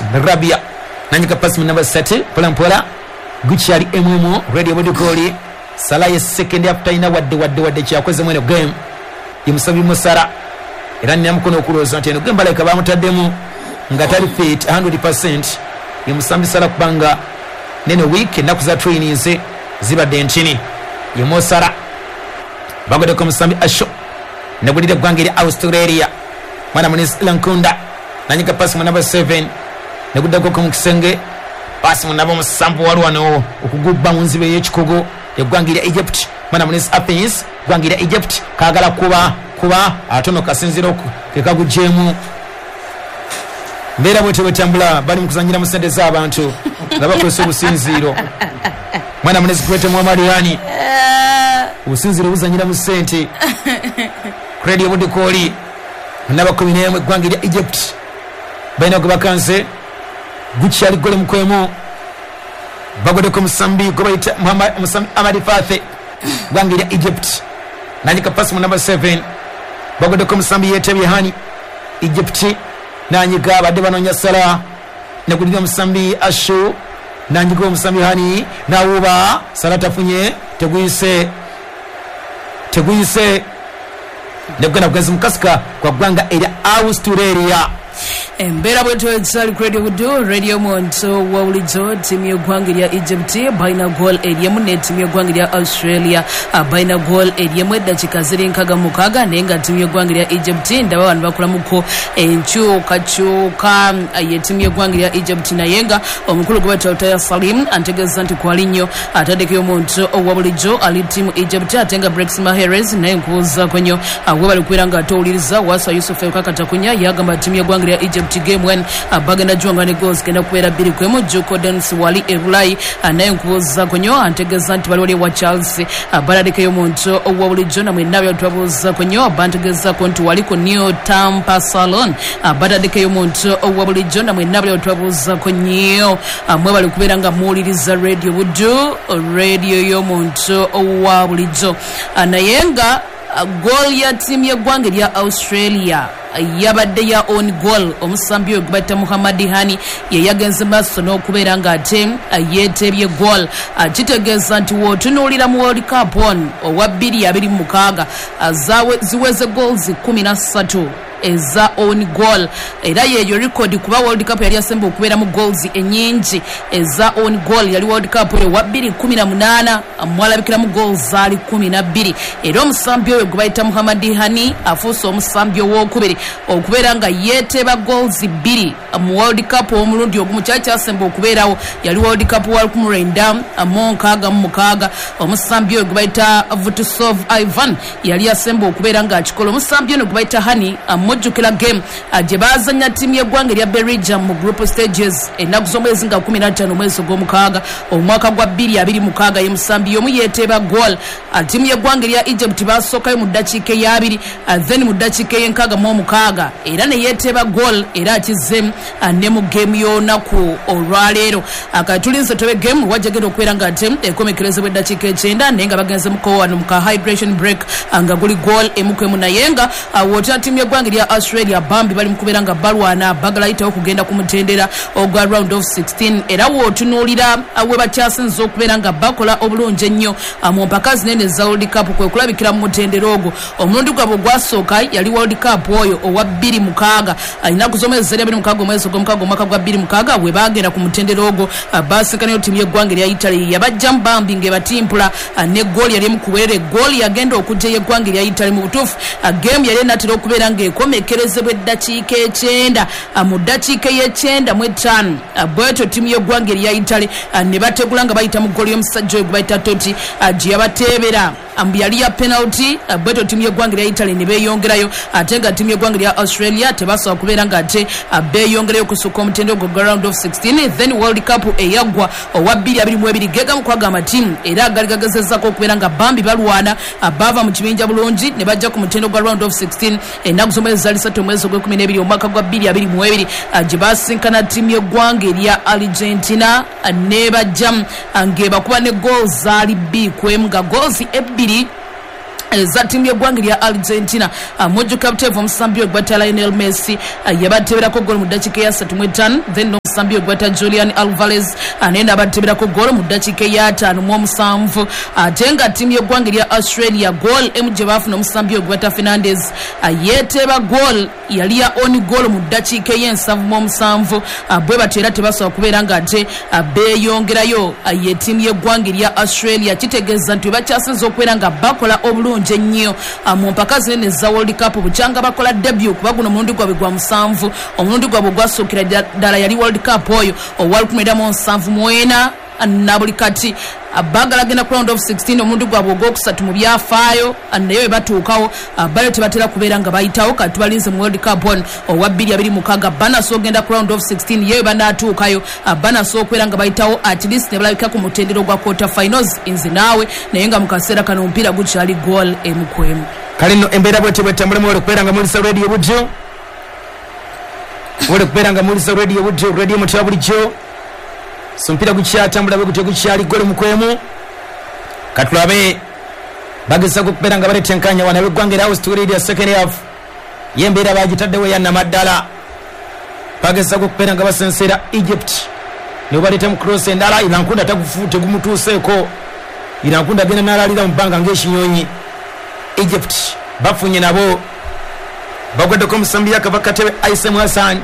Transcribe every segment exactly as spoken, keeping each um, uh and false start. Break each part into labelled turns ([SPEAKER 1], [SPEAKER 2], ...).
[SPEAKER 1] Rabia nanyika pass mu number thirty pola mpola guchali emwemo radio bodikoli Salah second after ina wadde wadde wadde kyakoze mwene game yimusabi musara era nyamukono okuloza nteno gamba like bamutaddemu nga tali fit one hundred percent yimusambi Salah kubanga nene week naku za trainings ziba dentini yimusara bagode ko musambi asho nagulide gwangire Australia mwana munis Lankunda nanyika pass mu number seven nagudako ko mukisenge pass mu nabo musambu walwano okugubba munzibe yekikogo egwangira Egypt mwana munis Athens gwangira Egypt kagala kuba kuba atono kasinziro kekagujemu mbera bwete bwetambula bali mukuzanyira mu sente z'abantu nabakozesa obusinziro mwana munis kwete Muhammad obusinziro buzanyira mu sente credit budikoli nabakumi n'emwe gwangira Egypt baina kubakanse guchali gole mukwemo bagode ko musambi gobaita Muhammad musambi Amadi Fathe gwangira Egypt nanyika pass mu number seven bagode ko musambi yete bihani Egypt nanyika bade banonya Salah nagulira musambi Ashu nanyika musambi hani nawuba Salah tafunye teguyise teguyise nebwana bwazi mukasika kwa gwanga era Australia
[SPEAKER 2] Mbera bwetu etsali radio budu radio monto waulizo timu y'eggwanga Egypt baina goal eriemu ne timu y'eggwanga Australia baina goal eriemu eddakiika ziri nkaga mukaga nenga timu y'eggwanga Egypt ndaba abantu bakulamuko enkyuka kyuka ye timu y'eggwanga Egypt nayenga omukulu gw'Taya Salim antegeza nti kwali nnyo atadeke y'omuntu ow'obulijjo ali timu Egypt atenga Brex Mahrez naye nkubuuza kwenyo bwe bali kubeera nga atowuliriza Wasa Yusuf Kakatakunya yagamba timu y'eggwanga Egypt game when abagenda juanga ne goals kenda kubeera bbiri kwemu Joko Dance wali Ebulai naye nkubuuza kwenyo antegeza nti bali wali wa Chelsea baladeke y'omuntu ow'obulijjo namwe nabyo twabuuza kwenyo bantegeza ko nti wali ku New Tampa Salon baladeke y'omuntu ow'obulijjo namwe nabyo twabuuza kwenyo mwe bali kubeera nga muwuliriza radio budu radio y'omuntu ow'obulijjo nayenga goal ya timu y'eggwanga lya Australia yabadde ya on goal omusambi ogubata Muhammad Hani ye yagenze maso n'okubeera nga ate yeetebye goal kitegeeza nti wootunuulira mu World Cup on owa bbiri abiri mu mukaaga ziweze goals kumi na ssatu eza on goal era yeyo record kuba World Cup yali asemba okubeera mu goals enyingi eza on goal yali World Cup eyo wa bbiri kumi na munaana mwalabikira mu goals ali kumi na bbiri era omusambi oyo gubayita Muhammad Hani afuuse omusambi ow'okubiri okubeera nga yeeteba goals bbiri mu World Cup omulundi ogumu kyali kyasemba okubeerawo yali World Cup wa lukumi lwenda mu nkaaga mu mukaaga omusambi oyo gubayita Vutusov Ivan yali asemba okubeera nga akikola omusambi ono gubayita Hani mujjukira game gye bazanya timu y'eggwanga lya Belgium mu group stages ennaku z'omwezi nga kumi na ttaano omwezi gw'omukaaga omwaka gwa bbiri abiri mukaaga ye musambi y'omu yeeteeba goal timu y'eggwanga lya Egypt basookayo mu ddakiika ey'abiri then mu ddakiika ey'enkaaga mu omukaaga era ne yeeteeba goal era akize ne mu game y'olunaku olwaleero akatulinze tobe game wajjagenda okubeera nga ate ekomekerezebwa eddakiika ekyenda naye nga bagenze muko wano mu ka hydration break nga guli goal emuku emu naye nga wootera timu y'eggwanga lya Australia bambi bali mukubeera nga balwana bagala yitawo okugenda ku mutendera ogwa round of sixteen era wootunuulira we bakyasinza okubeera nga bakola obulungi ennyo mu mpaka zinene za World Cup kwe kulabikira mu mutendera ogwo omulundi gwabwe gwasooka yali World Cup oyo owa bbiri mukaaga ennaku z'omwezi zeri abiri mukaaga omwezi gw'omukaaga omwaka gwa bbiri mukaaga we bagenda ku mutendera ogwo basinkanayo ttiimu y'eggwanga erya Italy yabajjamu bambi ng'ebatimpula ne gooli yali emukubeerera eggooli yagenda okujja y'eggwanga erya Italy mu butuufu game yali enatera okubeera ng'ekomekerezebwa eddakiika ekyenda mu ddakiika y'ekyenda mu ettaano bwetyo ttiimu y'eggwanga erya Italy ne bategula nga bayita mu ggooli y'omusajja oyo gwe bayita Totti gye yabateebera ambu yali ya penalty bwetyo ttiimu y'eggwanga erya Italy ne beeyongerayo ate nga ttiimu y'eggwanga erya Australia tebasobola kubeera nga ate beeyongerayo kusukka omutendera ogwo gwa round of sixteen then World Cup eyaggwa owa bbiri abiri mu ebiri gegamu kwaga amatiimu era agali gagezezzaako okubeera nga bambi balwana baava mu kibinja bulungi ne bajja ku mutendera gwa round of sixteen ennaku z'omwezi zali ssatu omwezi ogw'ekumi n'ebiri omwaka gwa bbiri abiri mu ebiri gye basinkana ttiimu y'eggwanga erya Argentina ne bajjamu ng'ebakuba ne goals ali bbiri ku emu nga goals ebbiri za timu y'eggwanga lya Argentina mujjuka buteevu omusambi ogwa Lionel Messi yabateeberako goal mu ddakiika ya ssatu mu etaano then omusambi ogweta Julian Alvarez anenda abateberako goal mu dakiika ey'ataano mu omusanvu ate nga ttiimu y'eggwanga erya Australia goal emu gye baafuna omusambi ogweta Fernandez yeeteeba goal yali ya on goal mu dakiika ey'ensanvu mu omusanvu bwe batyo era tebasobola kubeera nga ate beeyongerayo ye ttiimu y'eggwanga erya Australia kitegeeza nti bakyasinza okubeera nga bakola obulungi ennyo mu mpaka zinene za World Cup bukyanga bakola debut kuba guno omulundi gwabwe gwa musanvu omulundi gwabwe gwasukira ddala yali World Cup oyo owa lukumi mu nsanvu mwena na buli kati bagala genda ku round of sixteen omulundi gwabwe ogwokusatu mu byafaayo naye bwe batuukawo bale tebatera kubeera nga bayitawo kati balinze mu World Cup on owa bbiri abiri mukaaga banaso ogenda ku round of sixteen yewe banaatuukayo banaso okubeera nga bayitawo at least ne balabika ku mutendero gwa quarter finals nze naawe naye nga mu kaseera kano omupiira gukyali goal emu ku emu
[SPEAKER 1] kale nno embeera bwetyo bwetambula mwole okubeera nga mulisa radio budjo mwole okubeera nga mulisa radio budjo radio mutya bulijjo so mpira gukyatambula bwe gutyo gukyali gole mu kwemu katulabe bageza kubeera nga baleta enkanya wana beggwanga era Australia second half yembeera bagitaddewo yanna maddala bageza kubeera nga basensera Egypt ne baleta mu cross endala Irankunda tagufuute gumutuuseeko Irankunda agenda n'alalira mu bbanga ng'ekinyonyi Egypt bafunye nabo bagweddeko omusambi yakabakatebe Aisem Hassan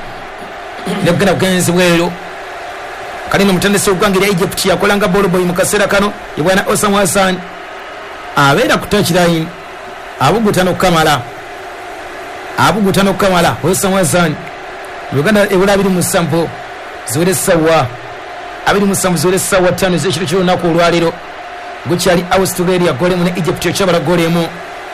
[SPEAKER 1] ne kugenda kugenzi bwero kalino mutendesi w'eggwanga erya Egypt yakolanga ball boy mu kaseera kano yebwana Osam Hassan abeera ku touchline abugutana okukamala abugutana okukamala Osam Hassan Uganda ebula abiri mu sampo ziwere essawa abiri mu sampo ziwere essawa ttaano ez'ekiro ky'olunaku olwaleero gukyali Australia gole mu ne Egypt ekyabala gole emu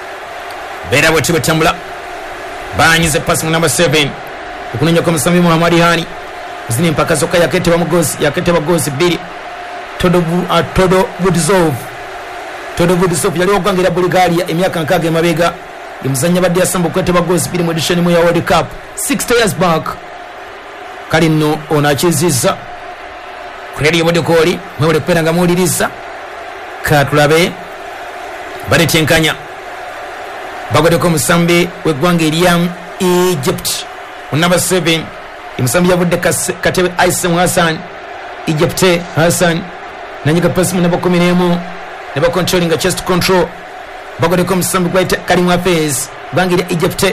[SPEAKER 1] beera bwetyo betambula baanyize pasi mu number seven okunenya kw'omusambi Muhammad Hani zini mpaka zokka yaketeba mugozi yaketeba gozi bbiri todo uh, todo Budzov todo Budzov yali ogwangira Bulgaria emyaka nkaaga emabega imuzanya badde yasamba kweteba gozi bbiri mu edition mu ya World Cup sixty years back kali nno ono akiziza kureri yobodekoli mwewole kupera nga muwuliriza katulabe baletyenkanya bagodeko omusambi w'eggwanga erya Egypt mu number seven imusambi yavudde katebe Aisem Hassan Egypt Hassan nanyiga pasi mu namba kumi n'emu ne bacontrollinga chest control bagodeko omusambi gwaita Karim Hafez ggwanga erya Egypt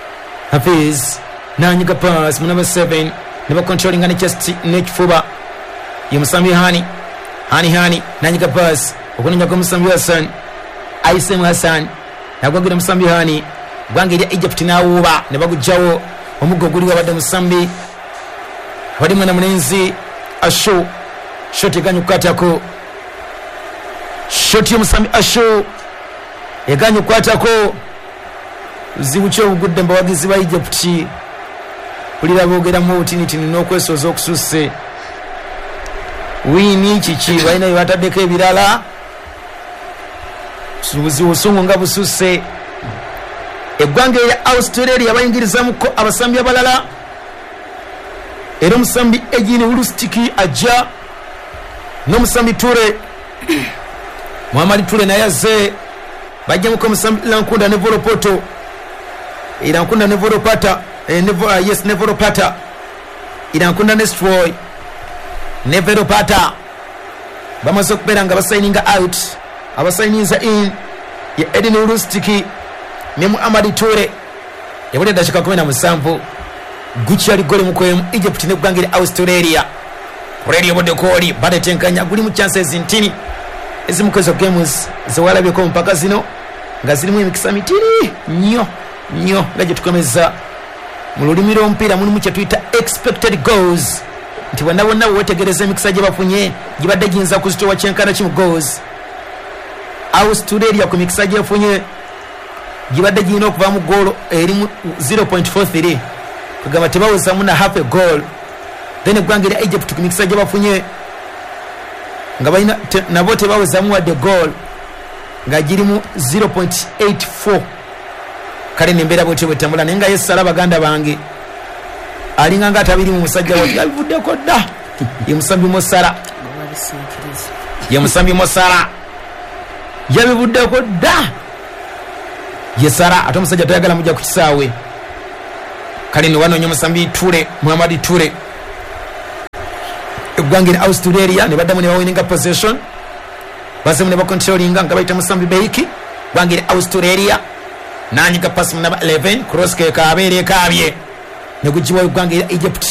[SPEAKER 1] Hafez nanyiga pasi mu namba seven ne bacontrollinga ne chest n'ekifuba yomusambi Hani Hani Hani nanyiga pasi okunenya kw'omusambi Hassan Aisem Hassan nagwagira omusambi Hani ggwanga erya Egypt n'awuuba ne bagujjawo omuggo guli wabadde musambi wali mwana munenzi Asho shoti eganya okukwatako shoti y'omusambi Asho eganya okukwatako buzibu ki obugudde mbawagizi ba Egypt kulira boogeramu obutinitini n'okwesooza okususse wiini kiki balina bye bataddeko ebirala busungu nga bususse eggwanga erya Australia bayingirizamuko abasambi abalala era omusambi Egini Ulustiki ajja n'omusambi Ture Muhammad Ture naye azze bajjamuko omusambi Irankunda ne Voropoto Irankunda ne Voropata eh, ne, uh, yes ne Voropata Irankunda ne Stroy ne Voropata bamaze okubeera nga basayininga out abasayininza in ye Egini Ulustiki ne Muhammad Ture yabudde dakika kumi na musanvu gukyali gole mu kwemu Egypt ne ggwanga erya Australia radio bodekoli badetenkanya guli mu chances ntini ezimukozo games zewalabyeko mpaka zino nga zirimu emikisa mitiri nnyo nnyo nga gye tukomeza mu lulimi lw'omupiira mulimu kye tuyita expected goals nti bonna bonna wewetegereza emikisa gye bafunye gibadde giyinza kuzitowa kyenkana kimu goals Australia ku mikisa gyefunye gibadde giyina okuvaamu goolo erimu zero point four three kugamba tebawezamu na half a goal then eggwanga erya Egypt ku mikisa gye bafunye nga balina nabo tebawezamu wadde goal nga girimu zero point eight four kale nembeera bwetyo bwetambula naye nga yesala baganda bange alinga nga atabiri mu musajja wati yabivuddeko dda ye musambi Mosala ye musambi Mosala yabivuddeko dda yesara ate omusajja toyagala mujja ku kisaawe kale ne wanoonya omusambi Ture Muhammad Ture eggwanga erya Australia ne baddamu ne bawininga possession bazemu ne bacontrolinga nga bayita Musambi Beiki eggwanga erya Australia nanyiga pass mu namba eleven cross ke kabeere kabye ne gujiwa eggwanga erya Egypt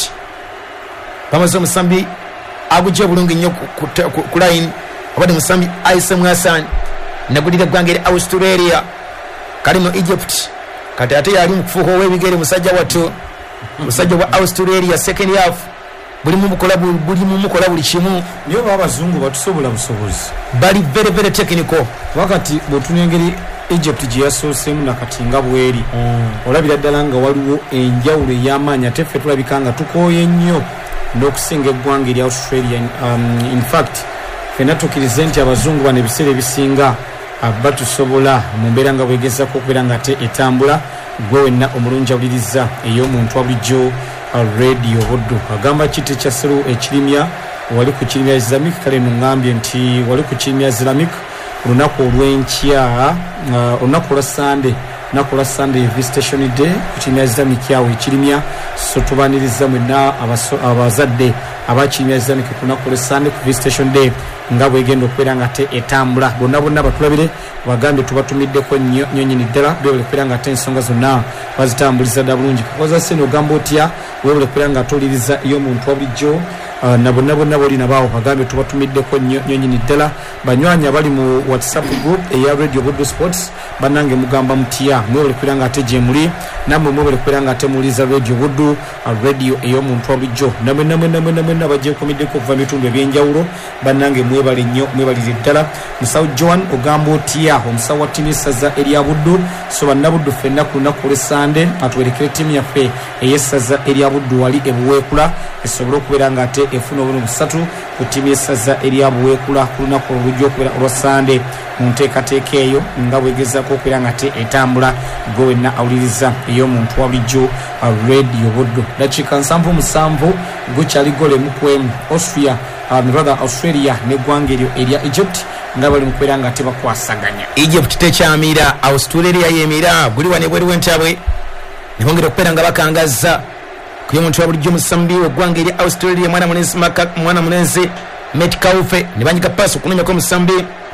[SPEAKER 1] bamaze Musambi agujje bulungi nnyo ku line abadde Musambi Aisem Hassan nagulira eggwanga erya Australia kalino Egypt kati ate yali mukufuuka ow'ebigere musajja wattu musajja wa Australia second half buli mukola buli mukola buli kimu
[SPEAKER 3] niyo babazungu batusobola busobozi
[SPEAKER 1] bali very very technical
[SPEAKER 3] wakati botunengeri Egypt gye yasoosemu nakati nga bweri mm. olabira ddala nga waliwo enjawulo ey'amaanyi ate ffe tulabika nga tukooye nnyo n'okusinga eggwanga erya Australia. um, in fact fena tukkirize nti abazungu bano ebiseera ebisinga batusobola mu mbeera nga bwegezako okubeera nga ate etambula gwe wenna omulungi awuliriza ey'omuntu wa bulijjo radio Buddu agamba kiti kya seru ekirimya wali ku kirimya Islamic kale nungambye nti wali ku kirimya Islamic olunaku olw'enkya uh, olunaku lwa Sunday naku lwa Sunday visitation day ku kirimya Islamic yawe ekirimya so tubaniriza mwenna abazadde abakirimya Islamic ku lunaku lwa Sunday ku visitation day nga bwegenda okubeera nga ate etambula bonna bonna batulabire bagambye tubatumiddeko nnyo nnyini ddala bewole kubeera nga ate ensonga zonna bazitambuliza dda bulungi kakoza sene ogamba otya wewole kubeera nga atoliriza ey'omuntu wa bulijjo uh, na bonna bonna bolina baawo bagambye tubatumiddeko nnyo nnyini ddala banywanyi abali mu WhatsApp group eya Radio Buddu Sports bannange mugamba mutya mwewole kubeera nga ate gye muli nammwe mwewole kubeera nga ate muwuliriza Radio Buddu uh, radio ey'omuntu wa bulijjo namwe namwe namwe namwe nabagyekomiddeko okuva mu bitundu eby'enjawulo bannange mwebale nnyo mwebalire ddala musawo Joan ogamba otya omusawo wa ttiimu y'essaza erya Buddu so bannabuddu ffenna ku lunaku olw'Essande atuwerekere ttiimu yaffe ey'essaza erya Buddu wali ebuweekula esobole okubeera nga ate efuna obunu busatu ku ttiimu y'essaza erya buweekula ku lunaku olujja okubeera olwa Sande mu nteekateeka eyo nga bwegezako okubeera nga ate etambula gwe wenna awuliriza ey'omuntu wa bulijjo Radio Buddu dakiika nsanvu musanvu gukyali gole mu kwemu Austria um, rather Australia n'eggwanga eryo erya Egypt nga bali mu kubeera nga tebakwasaganya.
[SPEAKER 1] Egypt tekyamira Australia yemira guli wane bweru wentabwe ne bongera okubeera nga bakangaza ku y'omuntu wa bulijjo Musambi w'eggwanga erya Australia mwana munenzi mwana munenzi Metcalfe ne banyiga pass okunoonyako Musambi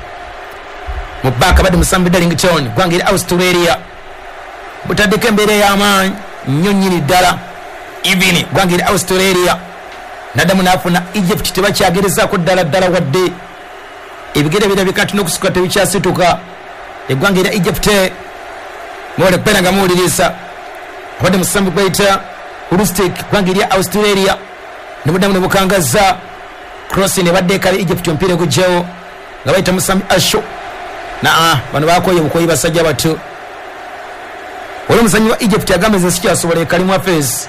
[SPEAKER 1] mu back abadde Musambi Darlington eggwanga erya Australia butaddeko embeera ey'amaanyi nnyo nnyini ddala even eggwanga erya Australia naddamu n'afuna Egypt tebakyagerezaako ddala ddala wadde ebigere birabika tuna okusuka tebikyasituka eggwanga erya Egypt mwole kubeera nga muwuliriza abadde Musambi gwayita Rustic eggwanga erya Australia ne buddamu ne bukangaza cross ne badde ekale Egypt omupiira gujjawo nga bayita Musambi Asho naa bano bakoye bukoyi basajja bato wali omuzanyi wa Egypt agamba nze sikyasobola Kalimu Affairs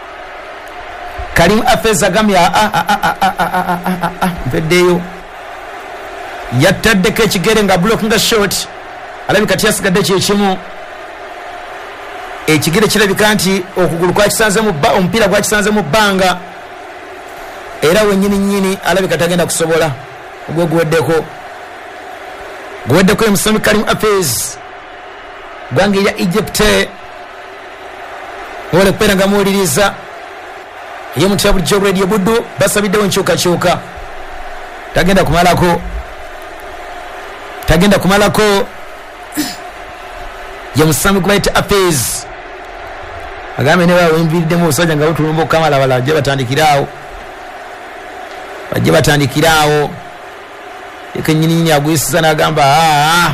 [SPEAKER 1] Kalimu Affairs agambye mpeddeyo yattaddeko ekigere nga blockinga shot alabika tyasigadde kyekimu ekigere kirabika nti okugulu kwakisanze mu omupiira gwakisanze mu bbanga era wennyini nnyini alabika tagenda kusobola ogwo guweddeko guweddeko emusomi Kalimu Affairs gwanga erya Egypt wole kubeera nga muwuliriza ey'omuntu wa bulijjo Radio Buddu basabiddewo enkyukakyuka tagenda kumalako tagenda kumalako ye Musambi kubayita Affairs agambe ne bawemviriddemu obusajja nga butulumba okukamala bala bajje batandikiraawo bajje batandikiraawo ekennyininyini aguyisiza n'agamba aa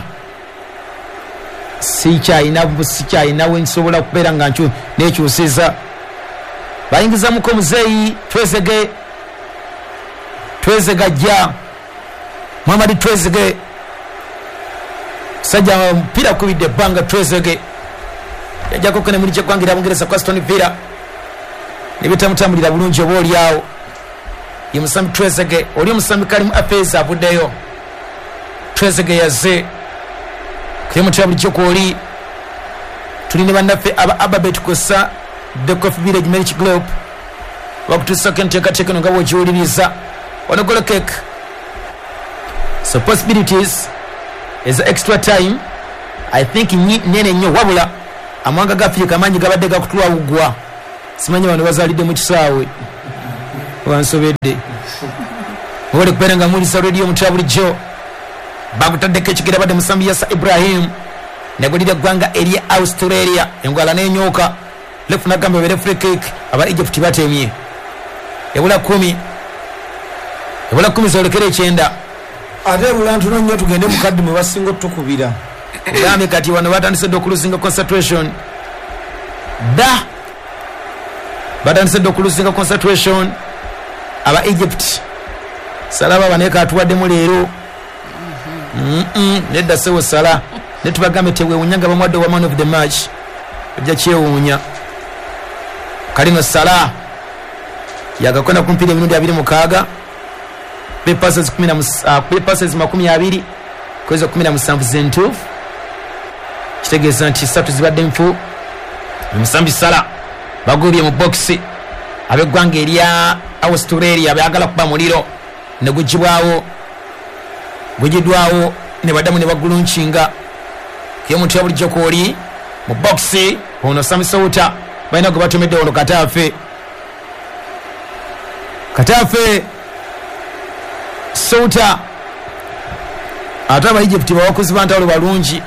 [SPEAKER 1] sikyayina sikyayina wensobola kubeera nga ncu nekyusiza bayingizamuko muzeeyi Twezege Twezege ajja Muhammad Twezege sajja mpira kubidde ebbanga Twezege yajjako kene muli kyekwangira Bungereza kwa Aston Villa ne bitamutambulira bulungi oba oliawo ye Musambi Twezege oli Musambi Kalimu Affairs avuddeyo Twezege yazze kye mutu bulijjo kwoli tulinde bannaffe aba Ababet Kosa the Coffee Village Marriage Group wakutusa kenteekateeka nga bw'okiwuliriza ono goal kick so possibilities is extra time I think nene nnyo wabula amawanga ga Afrika amanyi gabadde gakutula ugwa simanyi bano bazalidde mu kisaawe wansobedde oli kubeera mulisa radio mutya bulijjo bakutaddeko ekigere badde musambi Yasa Ibrahim negulira eggwanga eri Australia engwala n'enyooka lefu nagamba bere free kick aba Egypt batemye ebula kumi ebula kumi zolekere ekyenda
[SPEAKER 3] ate ebula ntono nnyo tugende mu kaddi mwe basinga otukubira
[SPEAKER 1] gambe kati wano batandise dde okuluzinga concentration da batandise dde okuluzinga concentration aba Egypt salaba baneka atuwaddemu leero nedda sewo sala netubagambe tewewunyanga bamwadde wa man of the match ojja kyewuunya kalino sala yagakona kumpira emirundi abiri mukaaga be passes kumi na be passes makumi abiri kweza kumi na musanvu zentuufu kitegeeza nti ssatu zibadde nfu omusambi sala bagobye mu boxi abeggwanga erya Australia abayagala kuba muliro ne gugibwawo gugiddwawo ne baddamu ne bagulunchinga kiyo muntu ya bulijjo kooli mu boxi ono Sami Souta balina gwe batomedde ono Kataafe Kataafe Souta ate aba Egypt bawakuzi bantalo balungi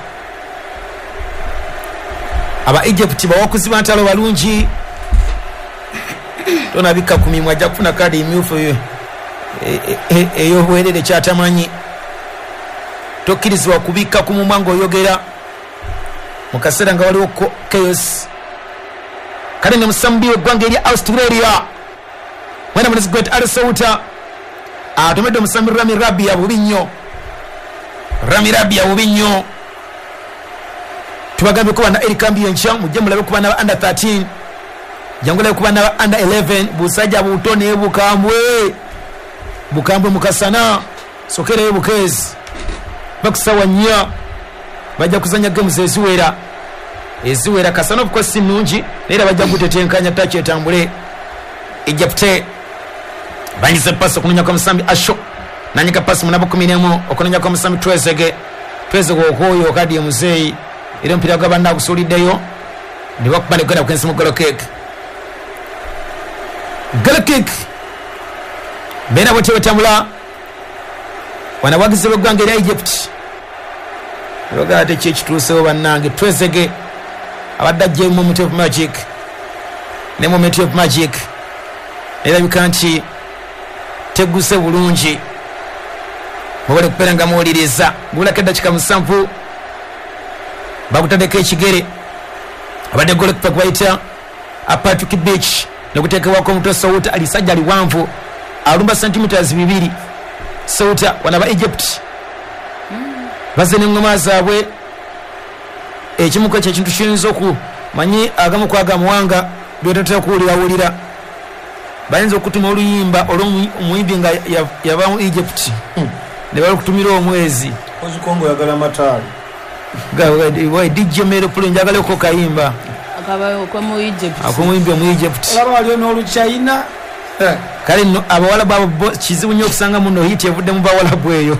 [SPEAKER 1] aba Egypt bawakuzi bantalo balungi tona bika kumimwa ajja kufuna kadi emyufu ey'obwerere kyatamanyi tokkirizibwa kubika ku mumwa ng'oyogera mu kaseera nga waliwo chaos kale ne musambi w'eggwanga erya Australia mwena munezi gwet Ali Souta atomedde omusambi Rami Rabia bubi nnyo Rami Rabia bubi nnyo tubagambye kuba na Eric Kambi enkya mujje mulabe kuba na under thirteen jangula kuba na under eleven busajja butone bukambwe bukambwe mukasana sokere bukezi bakusawa nnyo bajja kuzanya games eziwera eziwera kasana obukosi nnungi naye bajja kutetenkanya tachi etambule Egypt banyize pass okunonya kwa musambi Asho nanyika pass munabo kumi n'emu okunonya kwa musambi Twezege Twezege okwoyo kadi emuzeyi era mpira gwa banda kusuliddeyo ndi bakubale kwenda kwensi mu goal kick goal kick bena bote batambula wana wagize bwanga erya Egypt bagate kyekituusewo bannange Twezege abadde ajja moment of magic ne moment of magic era bikanti teguse bulungi mubale kubeera nga muwuliriza gulako eddakiika musanvu bakutaddeko ekigere abadde golokipa kubayita Patrick Beach nekuteekebwako omutwe Souta alisajja liwanvu alumba centimeters bibiri Souta wanaba Egypt baze n'engoma zaabwe ekimuko ekyo ekintu kiyinza okumanyi agamu kwaga muwanga lwetatera kuwulirawulira bayinza okutuma oluyimba olw'omuyimbi nga yava mu Egypt ne balikutumira omwezi
[SPEAKER 3] ozikongo yagala mataali
[SPEAKER 2] akabayo kwa mu Egypt
[SPEAKER 1] akomuyimbi mu Egypt
[SPEAKER 3] alaba waliyo n'oluchina
[SPEAKER 1] kale no abawala babo kizibu nnyo okusanga muno hit evudde mu bawala bweyo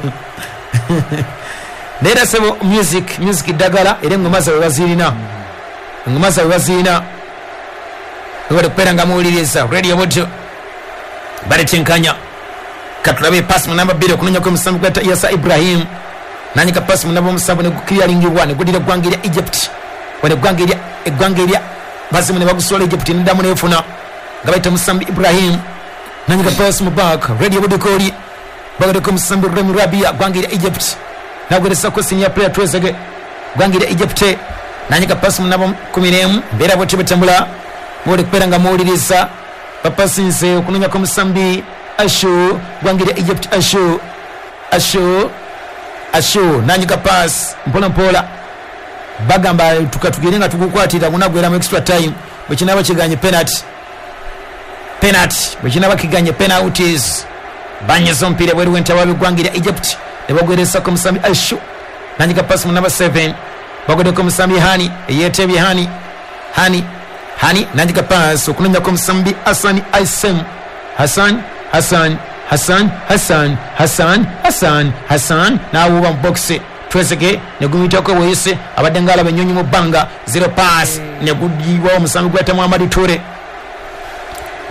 [SPEAKER 1] Nera sebo music music dagala ere ngoma za wazirina ngoma za wazirina ngode kuperanga muuliriza radio moto bali tinkanya katulabe pass mu namba biro kunonya ko musambu kwata Yasa Ibrahim nanyika pass mu namba musambu ne clearing one gudira gwangira Egypt wale gwangira egwangira bazimu ne bagusola Egypt ne damu ne funa ngabaita musambu Ibrahim nanyika pass mu back radio moto koli bagade ko musambu Rami Rabia gwangira Egypt nagweresa ko senior player Twezege gwangira Egypt nanyika pass mu namba kumi n'emu bera bote betambula bode kuperanga muuliriza papa sinze okunonya ko musambi Asho gwangira Egypt Asho Asho Asho nanyika pass mpola mpola bagamba tukatugirenga tukukwatira kunagwera mu extra time bwekinaba kiganye penalty penalty bwekinaba kiganye penalties banyezo mpire bweru wenta wabi gwangira Egypt nebagweresa ko musambi Asho nanyika pass mu namba seven bagode ko musambi Hani yetebi Hani Hani Hani nanyika pass okunonya ko musambi Hassan Aisem Hassan Hassan Hassan Hassan Hassan Hassan Hassan na uba boxe Twezege ne gumita ko wese abadde ngala benyonyi mu banga zero pass ne gudiwa omusambi gwata Muhammad Toure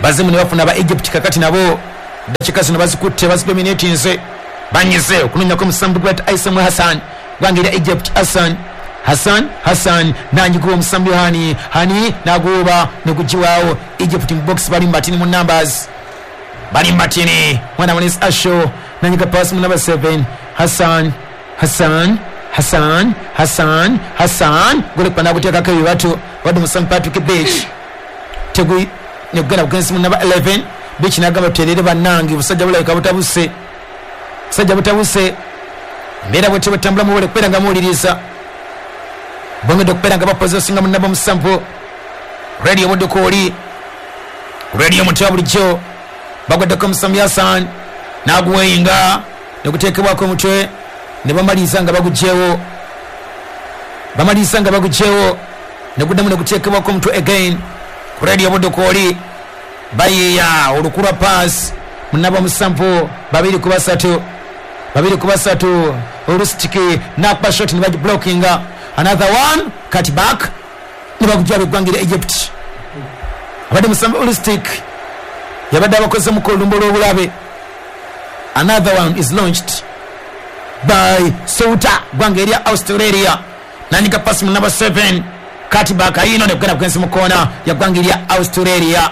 [SPEAKER 1] bazimu ne bafuna ba Egypt kakati nabo dakika zino bazikutte bazidominate nze banyize okunyako musambu gwat Aisam Hassan gwangira Egypt Hassan Hassan Hassan nanjiko musambu hani hani nagoba nekujiwao Egypt in box bali matini mu numbers bali matini mwana mwanis Asho nanjika pass mu number seven Hassan Hassan Hassan Hassan Hassan gole pana kuteka kayi watu wadu musambu Patrick Beach tegu negana kugensi mu number eleven Beach nagamba terere banangi busajja bula ikabutabuse sajja butabuse mbera bwe tebetambula mu wole kwera nga muliriza bonge dokpera nga bapozesinga mu nabo musampo radio modokoli radio mutabuljo bagwadde Musambi Hassan naguwenga nekutekebwa ko mutwe ne bamaliza nga bagujewo bamaliza nga bagujewo nekuddamu nekutekebwa ko mutwe again ku radio modokoli bayiya olukura pass munaba musampo babiri ku basatu babiri ku basatu Urustiki nakba shot ni baji blocking another one cut back nibakujabe gwangire Egypt abade musambo Uristik yabada bakoze mukolumbo lobulabe another one is launched by Souta gwangeria Australia nanika pass mu number seven cut back ayino ne kwenda kwensi mukona ya gwangeria Australia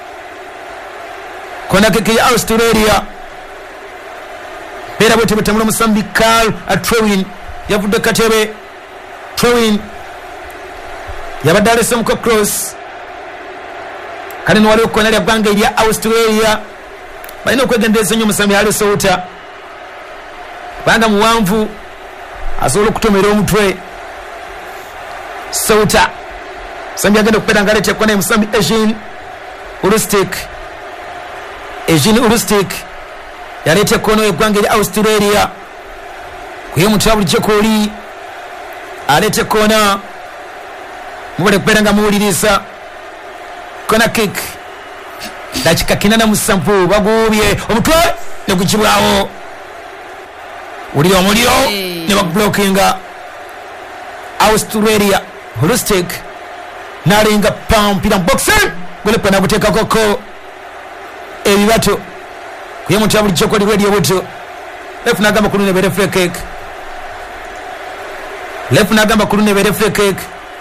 [SPEAKER 1] kona keke ya Australia bera bote betamula musambi Carl Atrowin yavude katebe Trowin yabadale some cross kali no wali okona lya banga ya Australia balina okwegendeza nnyo musambi ali Souta banga muwanvu asobola kutomera omutwe Souta sambi agenda okupera ngalete kona musambi Asian Urustik Asian Urustik yalete kono egwanga ya Australia kuye mutabu chekoli alete kona mubale kuperanga muuliriza kona kick dakika kinana musampu bagubye omutwe ne kujibwawo uli omulio hey. Ne blockinga Australia Holistic nalinga pump ila boxing gole pana kuteka koko ebibato kuye mutabu chekoli radio buto lefu nagamba kulune bere free kick lefu nagamba kulune bere free kick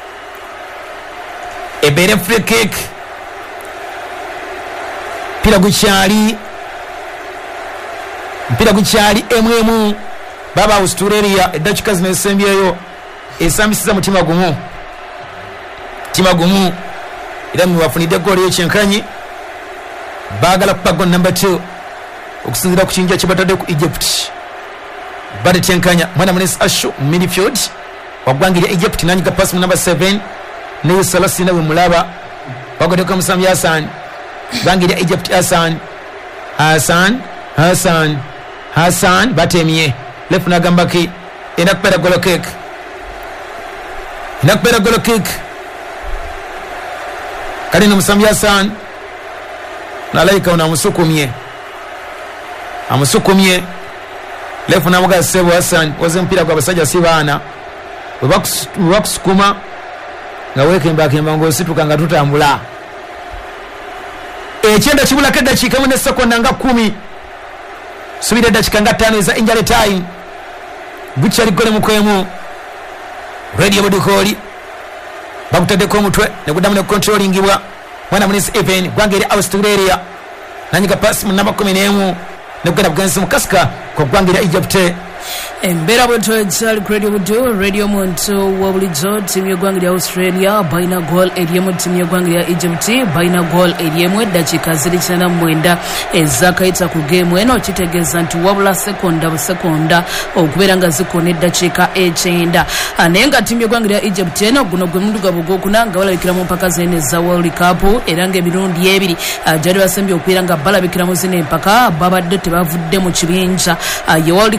[SPEAKER 1] e bere free kick pira guchali mpira guchali emwemu baba Australia edachika zinesembyeyo esambisiza mutima gumu tima gumu ila mwafunide goli y'ekyenkanyi bagala kupago number two okusinzira ku kinja kibatadde ku Egypt bade tenkanya mwana mnes Asho midfield wagwangira Egypt nanyika pass number seven ne Salasina we mulaba bagodoka Musambi Hassan bangira Egypt Hassan Hassan Hassan Hassan batemye left nagamba ki ina kupera goal kick ina kupera goal kick kali no Musambi Hassan na laika una musukumye amusukumye lefu na mga Sebo Hassan waze mpira kwa basajja sibana webakusukuma nga wekemba kemba ngo situka nga tutambula ekyenda kibula kedda kikamu ne sekonda nga kumi subira dakika nga tano za injury time buchali gole mukwemu radio bodukoli bakutade ko mutwe ne kudamu ne controllingibwa mwana munisi even gwangere Australia nanyika pass mu namba kumi n'emu nekugenda kugenza mukasika kwa gwangira Egypt embera bwento etsali radio budo radio monto wabulizo timu y'egwangira Australia baina goal eriemu timu y'egwangira Egypt baina goal eriemu dakika ziri kyenda mwenda ezakaita ku game eno kitegeza nti wabula sekonda bu sekonda okubera nga zikone dakika ekyenda anenga timu y'egwangira Egypt eno guno gwe munduga bugo kunanga balabikira mu mpaka zene za World Cup eranga emirundi ebiri ajali basembye okubera nga balabikira mu zine mpaka babadde tebavudde mu kibinja ye World Cup yo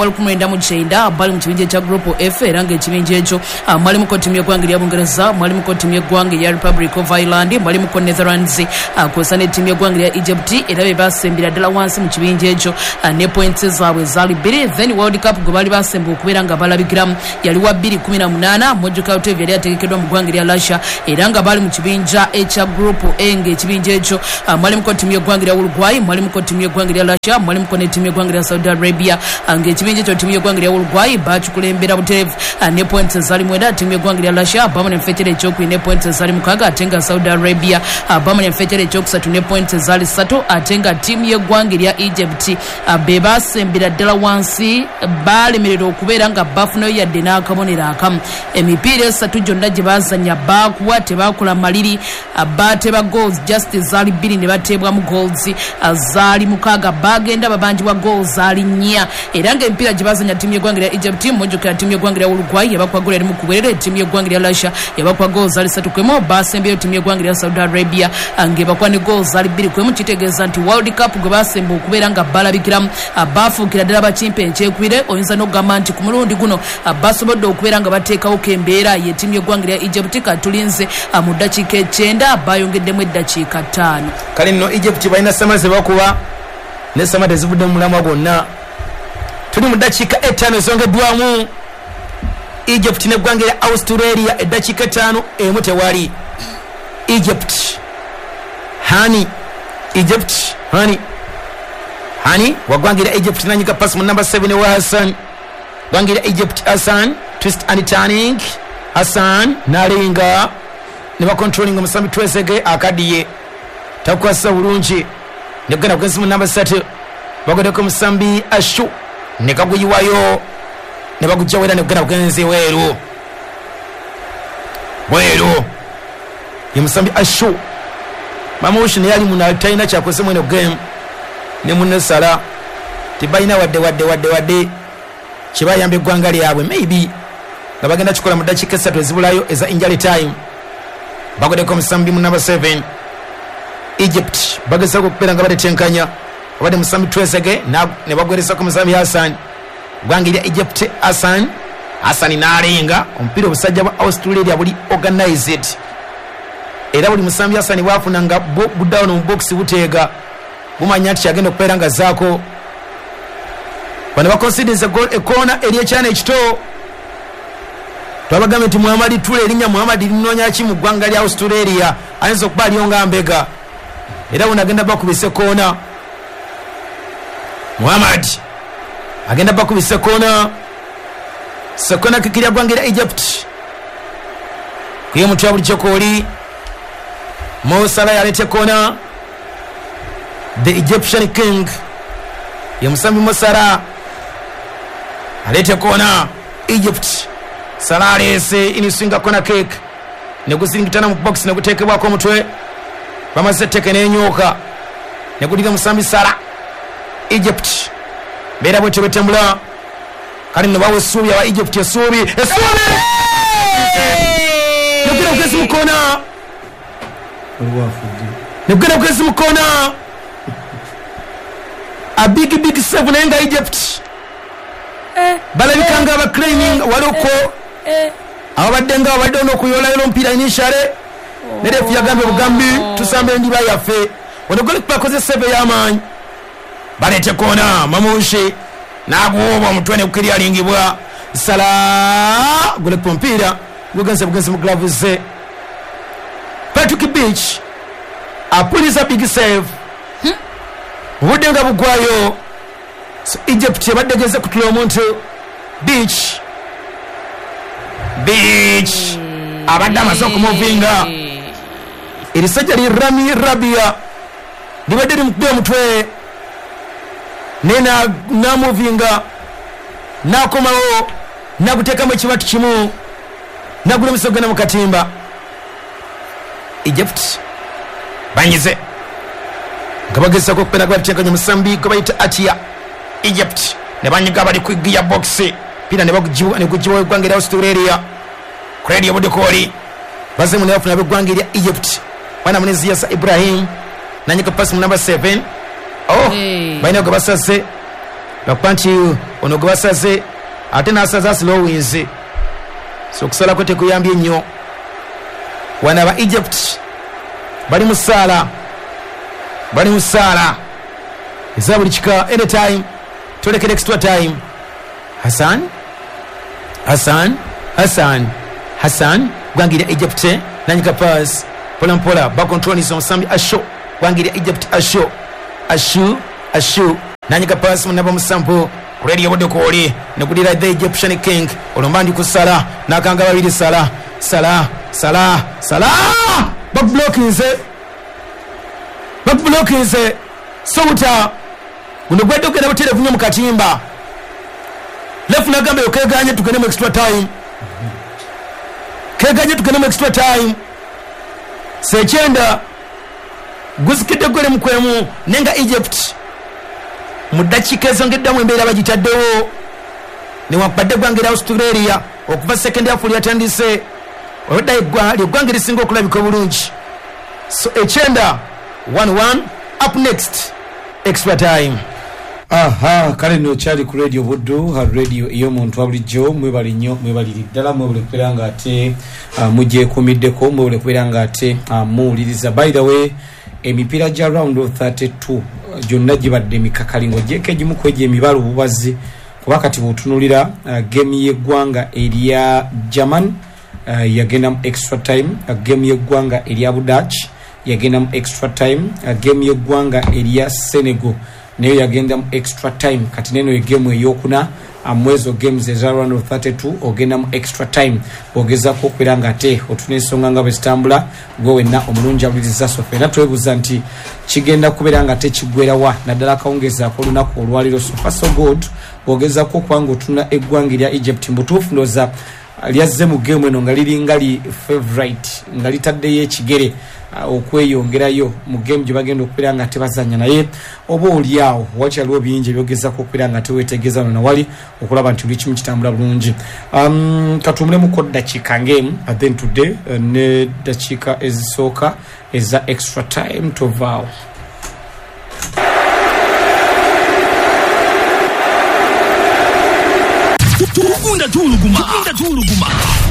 [SPEAKER 2] wa lukumi lwenda mu kyenda bali mu kibinja ekya group F era ng'ekibinja ekyo uh, mwalimuko ttiimu y'eggwanga erya Bungereza, mwalimuko ttiimu y'eggwanga erya Republic of Ireland, mwalimuko Netherlands uh, kw'osa n'ettiimu y'eggwanga erya Egypt era be basembera ddala wansi mu kibinja ekyo uh, ne points zaabwe zaali bbiri. Then World Cup gwe baali basemba okubeera nga balabikiramu yali wa bbiri kumi na munaana Mojoka Utevi yali ategekeddwa mu ggwanga erya Russia era nga bali mu kibinja ekya group A ng'ekibinja ekyo uh, mwalimuko ttiimu y'eggwanga erya Uruguay, mwalimuko ttiimu y'eggwanga erya Russia, mwalimuko n'ettiimu y'eggwanga erya Saudi Arabia uh, ng'ekibinja ekyo ttiimu y'eggwanga erya Uruguay bakikulembera butereevu uh, ne points zaali mwenda, ttiimu y'eggwanga erya Russia bamu ne mfekyera ekyokubiri ne points zaali mukaaga ate nga Saudi Arabia uh, bamu ne mfekyera ekyokusatu ne points zaali ssatu ate nga ttiimu y'eggwanga erya Egypt uh, be basembera ddala wansi baalemererwa okubeera nga bafunayo yadde n'akabonero akamu. Emipiira esatu gyonna gye baazanya baakuwa tebaakola maliri uh, baateba goals just zaali bbiri ne bateebwamu goals uh, zaali mukaaga bagenda babanjibwa goals zaali nnya era ng'emipiira gye baazanya ttiimu y'eggwanga erya Egypt mujjukira ttiimu y'eggwanga erya Uruguay yabakwa goal yali mu kuberera, ttiimu y'eggwanga erya Russia yabakwa goals zaali ssatu kwemu, basembeyo ttiimu y'eggwanga erya Saudi Arabia uh, ng'ebakwa ne goals zaali bbiri kwemu. Kitegeeza nti World Cup gwe baasemba okubeera nga balabikiramu uh, baafuukira ddala bakimpe enkyekubire. Oyinza n'okugamba nti ku mulundi guno uh, basobodde okubeera nga bateekawo kembeera ye ttiimu y'eggwanga erya Egypt katulinze uh, mu ddakiika ekyenda bayongeddemu eddakiika ttaano.
[SPEAKER 1] Kale nno Egypt balina sama ze bakuba ne sama tezivudde mu mulamwa gwonna. Tuli mu ddakiika ettaano ezongeddwamu. Egypt n'eggwanga erya Australia eddakiika ttaano emu tewali. Egypt hani Egypt hani hani wagwanga erya Egypt nanyika pass mu number seven wa Hassan gwanga erya Egypt Hassan twist and turning Hassan nalinga ne ba controlling omusambi Twesege akadiye takwasa bulungi negana kwensi mu number three bagodeko musambi Ashu ne kaguyiwayo ne bagujawera negana kwenzi weru weru yemusambi Ashu mamushi ne yali muna taina cha kwese mwene game ne munne sala tibaina wadde wadde wadde wadde kibayambe gwanga lyabwe maybe ngabagenda kikola mu dakika esatu ezibulayo eza injury time bagodeko musambi mu number seven Egypt bagesa ko kupera ngabate tenkanya abade musambi Twesege na ne bagweresa ko musambi Hassan gwangirya Egypt Hassan Hassan nalinga ompira obusajja bwa Australia buli organized era buli musambi Hassan bwafuna nga budown mu box buteega bumanya ati agenda kupera nga zaako bano baconsider goal e corner eri cyane ekito twabagambe nti Muhammad Tule erinya Muhammad linonya ki mu gwanga lya Australia ayinza okuba alionga mbega era unagenda bakubise corner Muhammad agenda bakubise corner sekona kikirya gwanga lya Egypt kuye mutwa buli chokoli Mo Salah yalete corner the Egyptian king yamusambi Mo Salah alete corner Egypt Salah alese inisinga corner kick ne gusingitana mu box ne gutekebwa ko mutwe bamaze teke nenyoka ne gudiga musambi Salah Egypt bera bwe tebetembula kali no bawe subi wa Egypt esubi esubi nokira kwesi mu corner nokira kwesi mu corner a big big save nenga Egypt eh balabikanga aba claiming waloko eh abadde nga abadde okuyola yo mpira initiale ne refu yagambe bugambi tusambe ndi bayafe onogole kupakoze save yamanyi balete kona mamushi naguba mutwene kukirya lingibwa Salah gole pompira guganze buganze mu gloves Patrick Beach apuliza big save budenga bugwayo so Egypt badegeze kutula omuntu Beach Beach abadde amaze okumuvinga erisajja li Rami Rabia libadde limukubye omutwe nena namuvinga nakomawo nakuteekamu ekibatu kimu nagula omusogana mu katimba Egypt banyize nga bagezako okupera gwateekanya musambi gwe bayita Atia Egypt ne banyiga bali ku gear box pina ne bagujiwa ne kujiwa eggwanga erya Australia kredi obudekoli baze mu nafuna beggwanga erya Egypt bana munezi Yasa Ibrahim nanyika pass mu number seven oh hey. Baina gwe basase bakuba nti ono gwe basaze ate n'asaza slowins so okusalako tekuyambye nnyo wana aba Egypt bali mu ssaala bali mu ssaala eza buli kika anytime tolekera extra time Hassan Hassan Hassan Hassan gwangira Egypt nanyika pass pola mpola back control is on Sambi Asho gwangira Egypt Asho Ashu Ashu nanyika pass munaba musampo Radio Wode Koli nekudira the Egyptian King olombandi kusala nakanga babiri sala sala sala sala back block inze back block inze Souta guno gwedo kena butire kunyo mukatimba left na gambe okeganye tukene mu extra time keganye tukene mu extra time sechenda gusikide gole mukwemu nenga Egypt mudachika ezongeddamu embeera bagitaddewo ne wakpadde gwangira Australia okuva second half lyatandise olwadda eggwa ly'eggwanga lisinga okulabika obulungi so echenda one one up next extra time.
[SPEAKER 3] Aha kale no chali ku radio Buddu ha radio iyo muntu abulijjo mwebali nnyo mwebali ddala mwebale kuberanga ate uh, mujje kumiddeko mwebale kuberanga ate uh, muwuliriza. By the way emipira ja round of thirty-two jonna gibadde mikakalingo jeke gimu kweje emibalo bubazi kuba kati butunulira uh, game yeggwanga eriya German uh, yagenda mu extra time uh, game yeggwanga eriya Dutch yagenda mu extra time uh, game yeggwanga eriya Senegal nayo yagenda mu extra time kati neno egame eyokuna amwezo games eza round of thirty-two ogenda mu extra time ogeza ko kwiranga ate otunesonga nga bestambula gwe wenna omulungi abuliriza sofe na twebuza nti kigenda kuberanga ate kigwera wa nadala kaongeza ko lunako olwaliro so so good ogeza ko kwangu tuna eggwanga lya Egypt mbutufu ndoza lyazze mu game eno ngaliri ngali favorite ngali tadde ye kigere uh, okweyongerayo mu game gibagenda okupiranga tebazanya naye obo oliawo wakyaliwo bingi byogeza ko kupiranga tewetegeza na wali okulaba nti buli kimu kitambula bulungi. um katumule mu kodda chika game at then today uh, ne dachika ezisoka eza extra time to vow.
[SPEAKER 4] Tukunda tuluguma tukunda tuluguma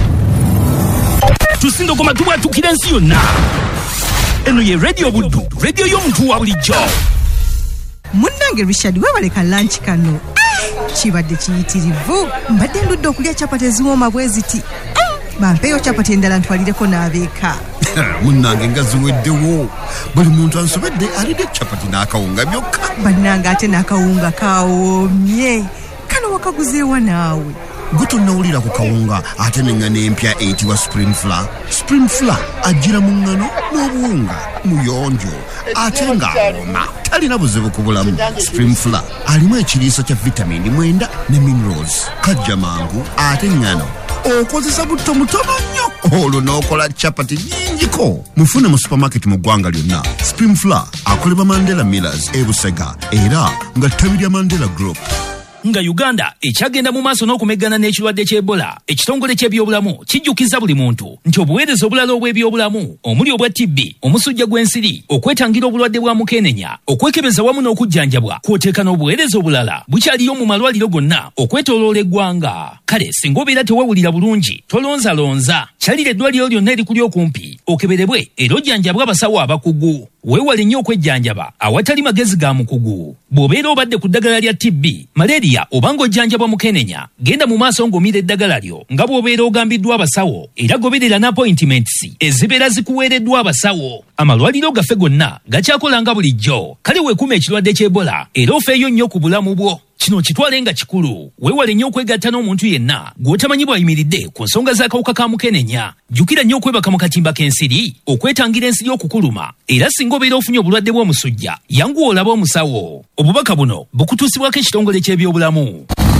[SPEAKER 4] tusindo koma tuwa tukirensi yonna eno ye Radio Buddu radio y'omuntu wa bulijjo
[SPEAKER 5] munnange Richard webaleka lunch kano kibadde kiyitirivu mbadde ndudde okulya chapati eziwooma bweziti bampeyo chapati endala ntwalireko n'abeeka
[SPEAKER 6] munnange nga ziweddewo buli muntu ansobedde alidde chapati n'akawunga byokka
[SPEAKER 5] bannange ate n'akawunga kawoomye kano wakaguzeewa naawe
[SPEAKER 6] guto nawulira ku kawunga ate nengano empya eyitibwa spring flour. Spring flour ajira mu ngano n'obuwunga muyonjo ate ng'awoma talina buzibu ku bulamu. Spring flour alimu ekiriisa kya vitamini mwenda ne minerals kajja mangu ate ngano okozesa butto mutono nnyo olwo n'okola chapati nnyingiko. Mufune mu supermarket mu ggwanga lyonna. Spring flour akolebwa Mandela Millers e Busega era nga ttabi lya Mandela Group.
[SPEAKER 4] nga Uganda ekyagenda mu maaso n'okumegana n'ekirwadde ky'Ebola ekitongole ky'ebyobulamu kijjukiza buli muntu nti obuweereza obulala obw'ebyobulamu omuli obwa T B omusujja gw'ensiri okwetangira obulwadde bwa mukenenya okwekebeza wamu n'okujjanjabwa kwoteeka n'obuweereza obulala bukyaliyo mu malwaliro gonna okwetooloola eggwanga. Kale singa obeera tewawulira bulungi tolonzalonza kyalira eddwaliro lyonna erikuli okumpi okeberebwe era ojjanjabwe abasawo abakugu. Weewale nnyo okwejjanjaba awatali magezi ga mukugu. Bw'obeera obadde ku ddagala lya T B malaria obanga ojjanjabwa mukenenya genda mu maaso ng'omira eddagala lyo nga bw'obeera ogambiddwa abasawo era goberera n'appointments ezibeera zikuweereddwa abasawo. Amalwaliro gaffe gonna gakyakola nga bulijjo. Kale weekuuma ekirwadde ky'Ebola era ofeeyo nnyo ku bulamu bwo. Kino kitwale nga kikulu. Weewale nnyo okwegatta n'omuntu yenna gw'otamanyi bw'ayimiridde ku nsonga z'akawuka ka mukenenya. Jjukira nnyo okwebaka mu katimba k'ensiri okwetangira ensiri okukuluma era singa obeera ofunye obulwadde bw'omusujja yanguwa olaba omusawo. Obubaka buno bukutuusibwako ekitongole ky'ebyobulamu.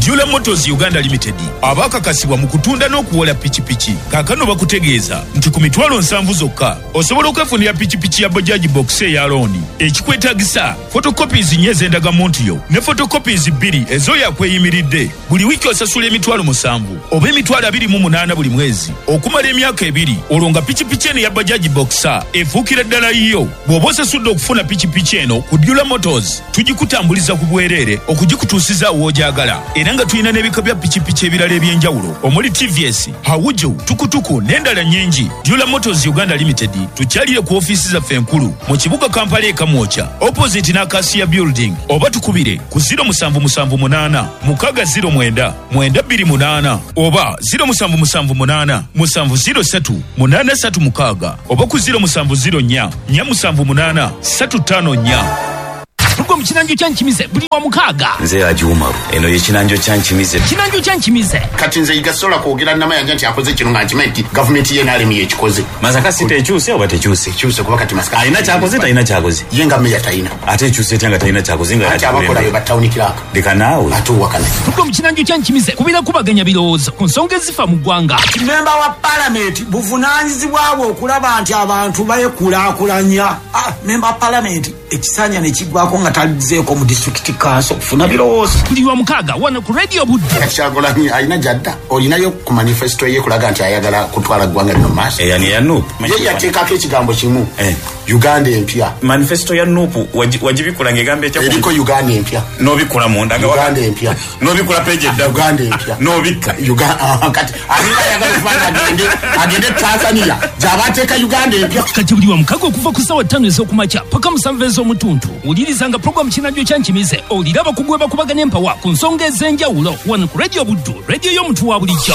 [SPEAKER 7] Dula Motors Uganda Limited abakakasibwa mu kutunda n'okuwola pikipiki. Kaakano bakutegeeza nti ku mitwalo nsanvu zokka osobola okwefunira pikipiki ya Bajaj Box eya looni. Ekikwetaagisa photocopies nnyo ez'endagamuntu yo ne photocopies bbiri ez'oyakweyimiridde. Buli wiiki osasula emitwalo musanvu oba emitwalo abiri mu munaana buli mwezi okumala emyaka ebiri. Olwo nga pikipiki eno ya Bajaj Boxer efuukira ddala yiyo. Bw'oba osasudde okufuna pikipiki eno ku Dula Motors tugikutambuliza ku bwereere okugikutuusiza w'ogyagala. Era nga tulina n'ebika bya pikipiki ebirala eby'enjawulo omuli T V S, Hawuju, Tukutuku n'endala nnyingi. Dula Motors Uganda Limited tukyalire ku ofiisi zaffe enkulu mu kibuga Kampala e Kamwocha opposite n'Acacia Building, oba tukubire ku zero musanvu musanvu munaana mukaga zero mwenda mwenda bbiri munaana oba zero musanvu musanvu munaana musanvu zero ssatu munaana ssatu mukaaga oba ku zero musanvu zero nnya nnya musanvu munaana ssatu ttaano nnya.
[SPEAKER 4] Tuko mchinanjo chanchimize buli wa mukaaga.
[SPEAKER 8] Nze ajumaru eno ye chinanjo chanchimize.
[SPEAKER 4] Chinanjo chanchimize.
[SPEAKER 9] Kati nze igasola kwogera nama yanja nti akoze kino nga nkimanyi government ye nali miye kikoze.
[SPEAKER 8] Masaka site ekyuse oba tekyuse?
[SPEAKER 9] Kyuse kuba kati masaka.
[SPEAKER 8] Alina kyakoze talina kyakoze.
[SPEAKER 9] Ye nga meya talina.
[SPEAKER 8] Ate ekyuse tyanga talina kyakoze nga
[SPEAKER 9] ate abakola be batawuni kiraka.
[SPEAKER 8] Deka naawe.
[SPEAKER 9] Ate wakana.
[SPEAKER 4] Tuko mchinanjo chanchimize kubira kubaganya birowoozo ku nsonga ezifa mu ggwanga.
[SPEAKER 10] Memba wa parliament buvunaanyizibwa bwo okulaba nti abantu bayekulaakulanya. Ah, memba wa parliament ekisanya ne kiggwako nga talizeeko mu district council kufuna birowoozo.
[SPEAKER 4] Buli wa mukaaga wano ku radio Buddo.
[SPEAKER 9] Kyagulanyi alina jadda olinayo ku manifesto ye kulaga nti ayagala kutwala ggwanga lino maaso.
[SPEAKER 8] Eh, yani ya N U P.
[SPEAKER 9] Ye yateekako ekigambo kimu.
[SPEAKER 8] Eh.
[SPEAKER 9] Uganda empya.
[SPEAKER 8] Manifesto ya N U P wagibikola ng'egamba ekya
[SPEAKER 9] eriko Uganda empya.
[SPEAKER 8] N'obikola munda nga
[SPEAKER 9] Uganda empya.
[SPEAKER 8] N'obikola page edda
[SPEAKER 9] Uganda empya.
[SPEAKER 8] N'obikka
[SPEAKER 9] Uganda kati alina ayagala kufanya agende agende Tanzania jabateeka Uganda empya.
[SPEAKER 4] Kati buli wa mukaaga okuva ku ssaawa ttaano ez'okumakya paka musanvu ez'omutuntu ulirizanga program kinajjo kyanchimize oliraba kugweba kubagana empawa ku nsonga ez'enjawulo wano ku radio Buddo, radio y'omuntu wa bulijjo.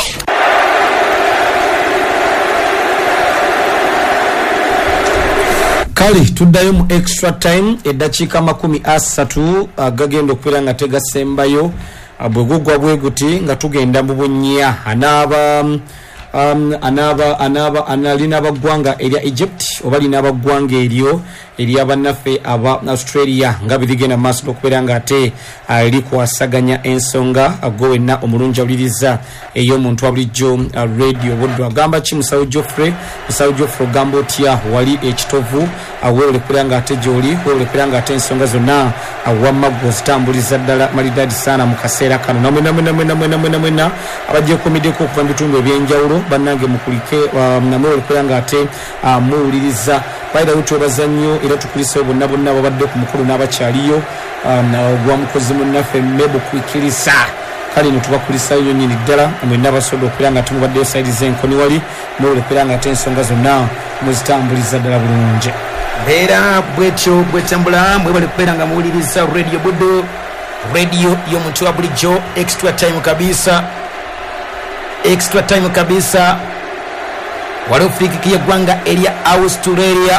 [SPEAKER 3] Kali tuddayo mu extra time eddakiika makumi asatu agagenda okubeera nga tegasembayo bwe gugwa bwe guti nga tugenda mu bunnya anaaba um, anaba anaba analina abagwanga erya Egypt oba lina abagwanga eryo erya bannaffe aba Australia nga birigenda maaso okubeera nga ate ali kwasaganya ensonga agowenna omulungi awuliriza ey'omuntu abulijjo radio Buddo agamba ki musawo Geoffrey musawo Geoffrey ogamba otya wali ekitovu awewole kubeera nga ate gy'oli wewole kubeera nga ate ensonga zonna awamma gwezitambuliza ddala malidadi sana mu kaseera kano namwena mwena mwena mwena mwena mwena abagyekomiddeko okuva mu bitundu ebyenjawulo bannange mukulike namwewole kubeera nga ate muwuliriza baida utuwebaza nnyo era tukulisa bonna bonna ababadde ku mukulu n'abakyaliyo gwa mukozi munnaffe Mebo kwikirisa kale no tubakulisa nnyo nnyini ddala mwenna abasobola okubeera nga temubaddeyo sayidi z'enkoni wali mwewole kubeera nga ate ensonga zonna muzitambuliza ddala bulungi.
[SPEAKER 1] Mbeera bwetyo bwetambula mwebale kubeera nga muwuliriza radio Buddo, radio y'omuntu wa bulijjo. Extra time kabisa, extra time kabisa. Waliwo frikiki y'eggwanga erya Australia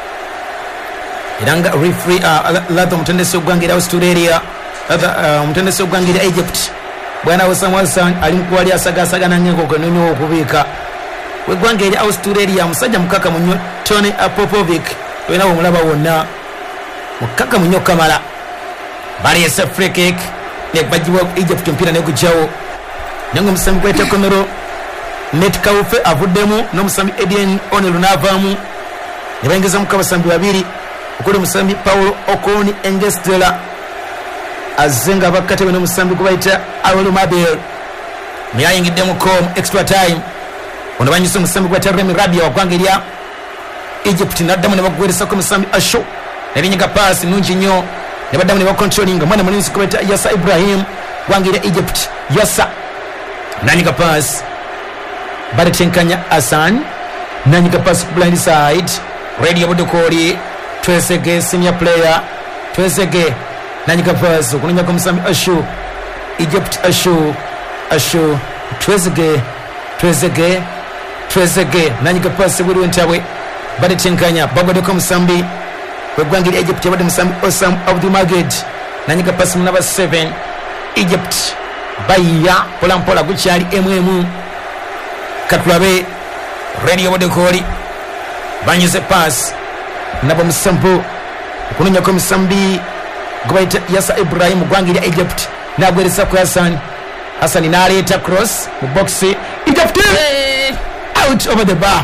[SPEAKER 1] era nga referee latha omutendesi w'eggwanga erya Australia latha omutendesi w'eggwanga erya Egypt bwana Hassan Hassan ali mukwali asagasagana ng'enkoko n'enyo okubiika w'eggwanga erya Australia omusajja mukakamu nnyo Tony Popovic wena omulaba wonna mukakamu nnyo kamala baleese free kick nebagibwa Egypt omupiira negujjawo nange omusambi gw'etekomero Net Kaufe avuddemu n'omusambi Edien Onelu n'avaamu ne bayingizamu abasambi babiri okuli omusambi Paulo Okoni Engestela azze nga bakkatebe n'omusambi gwe bayita Awelu Mabel naye ayingiddemu extra time ono banyusa omusambi gwe bayita Remi Rabia waggwanga erya Egypt n'addamu ne baguweresako omusambi Asho nalinyiga paasi nungi nnyo ne baddamu ne bacontrolinga mwana mulinzi gwe bayita Yasa Ibrahim gwanga erya Egypt Yasa nanyiga paasi Baratenkanya Hassan nanyiga pass blind side radio Buddo koli Twesege senior player Twesege nanyiga pass okunonya kwa musambi Ashu Egypt Ashu Ashu Twesege Twesege Twesege nanyiga pass buri wentabwe Baratenkanya bagode kwa musambi wegwangira Egypt yabade musambi Osam Abdul Maged nanyiga pass number seven Egypt baya pola mpola gukyali emwemu katulabe radio Buddo koli banyuze pass nabo musambu okunonya kwa musambi gwaita Yasa Ibrahim gwangirya Egypt nagweresa kwa Hassan Hassan n'aleeta cross mu box Egypt out over the bar.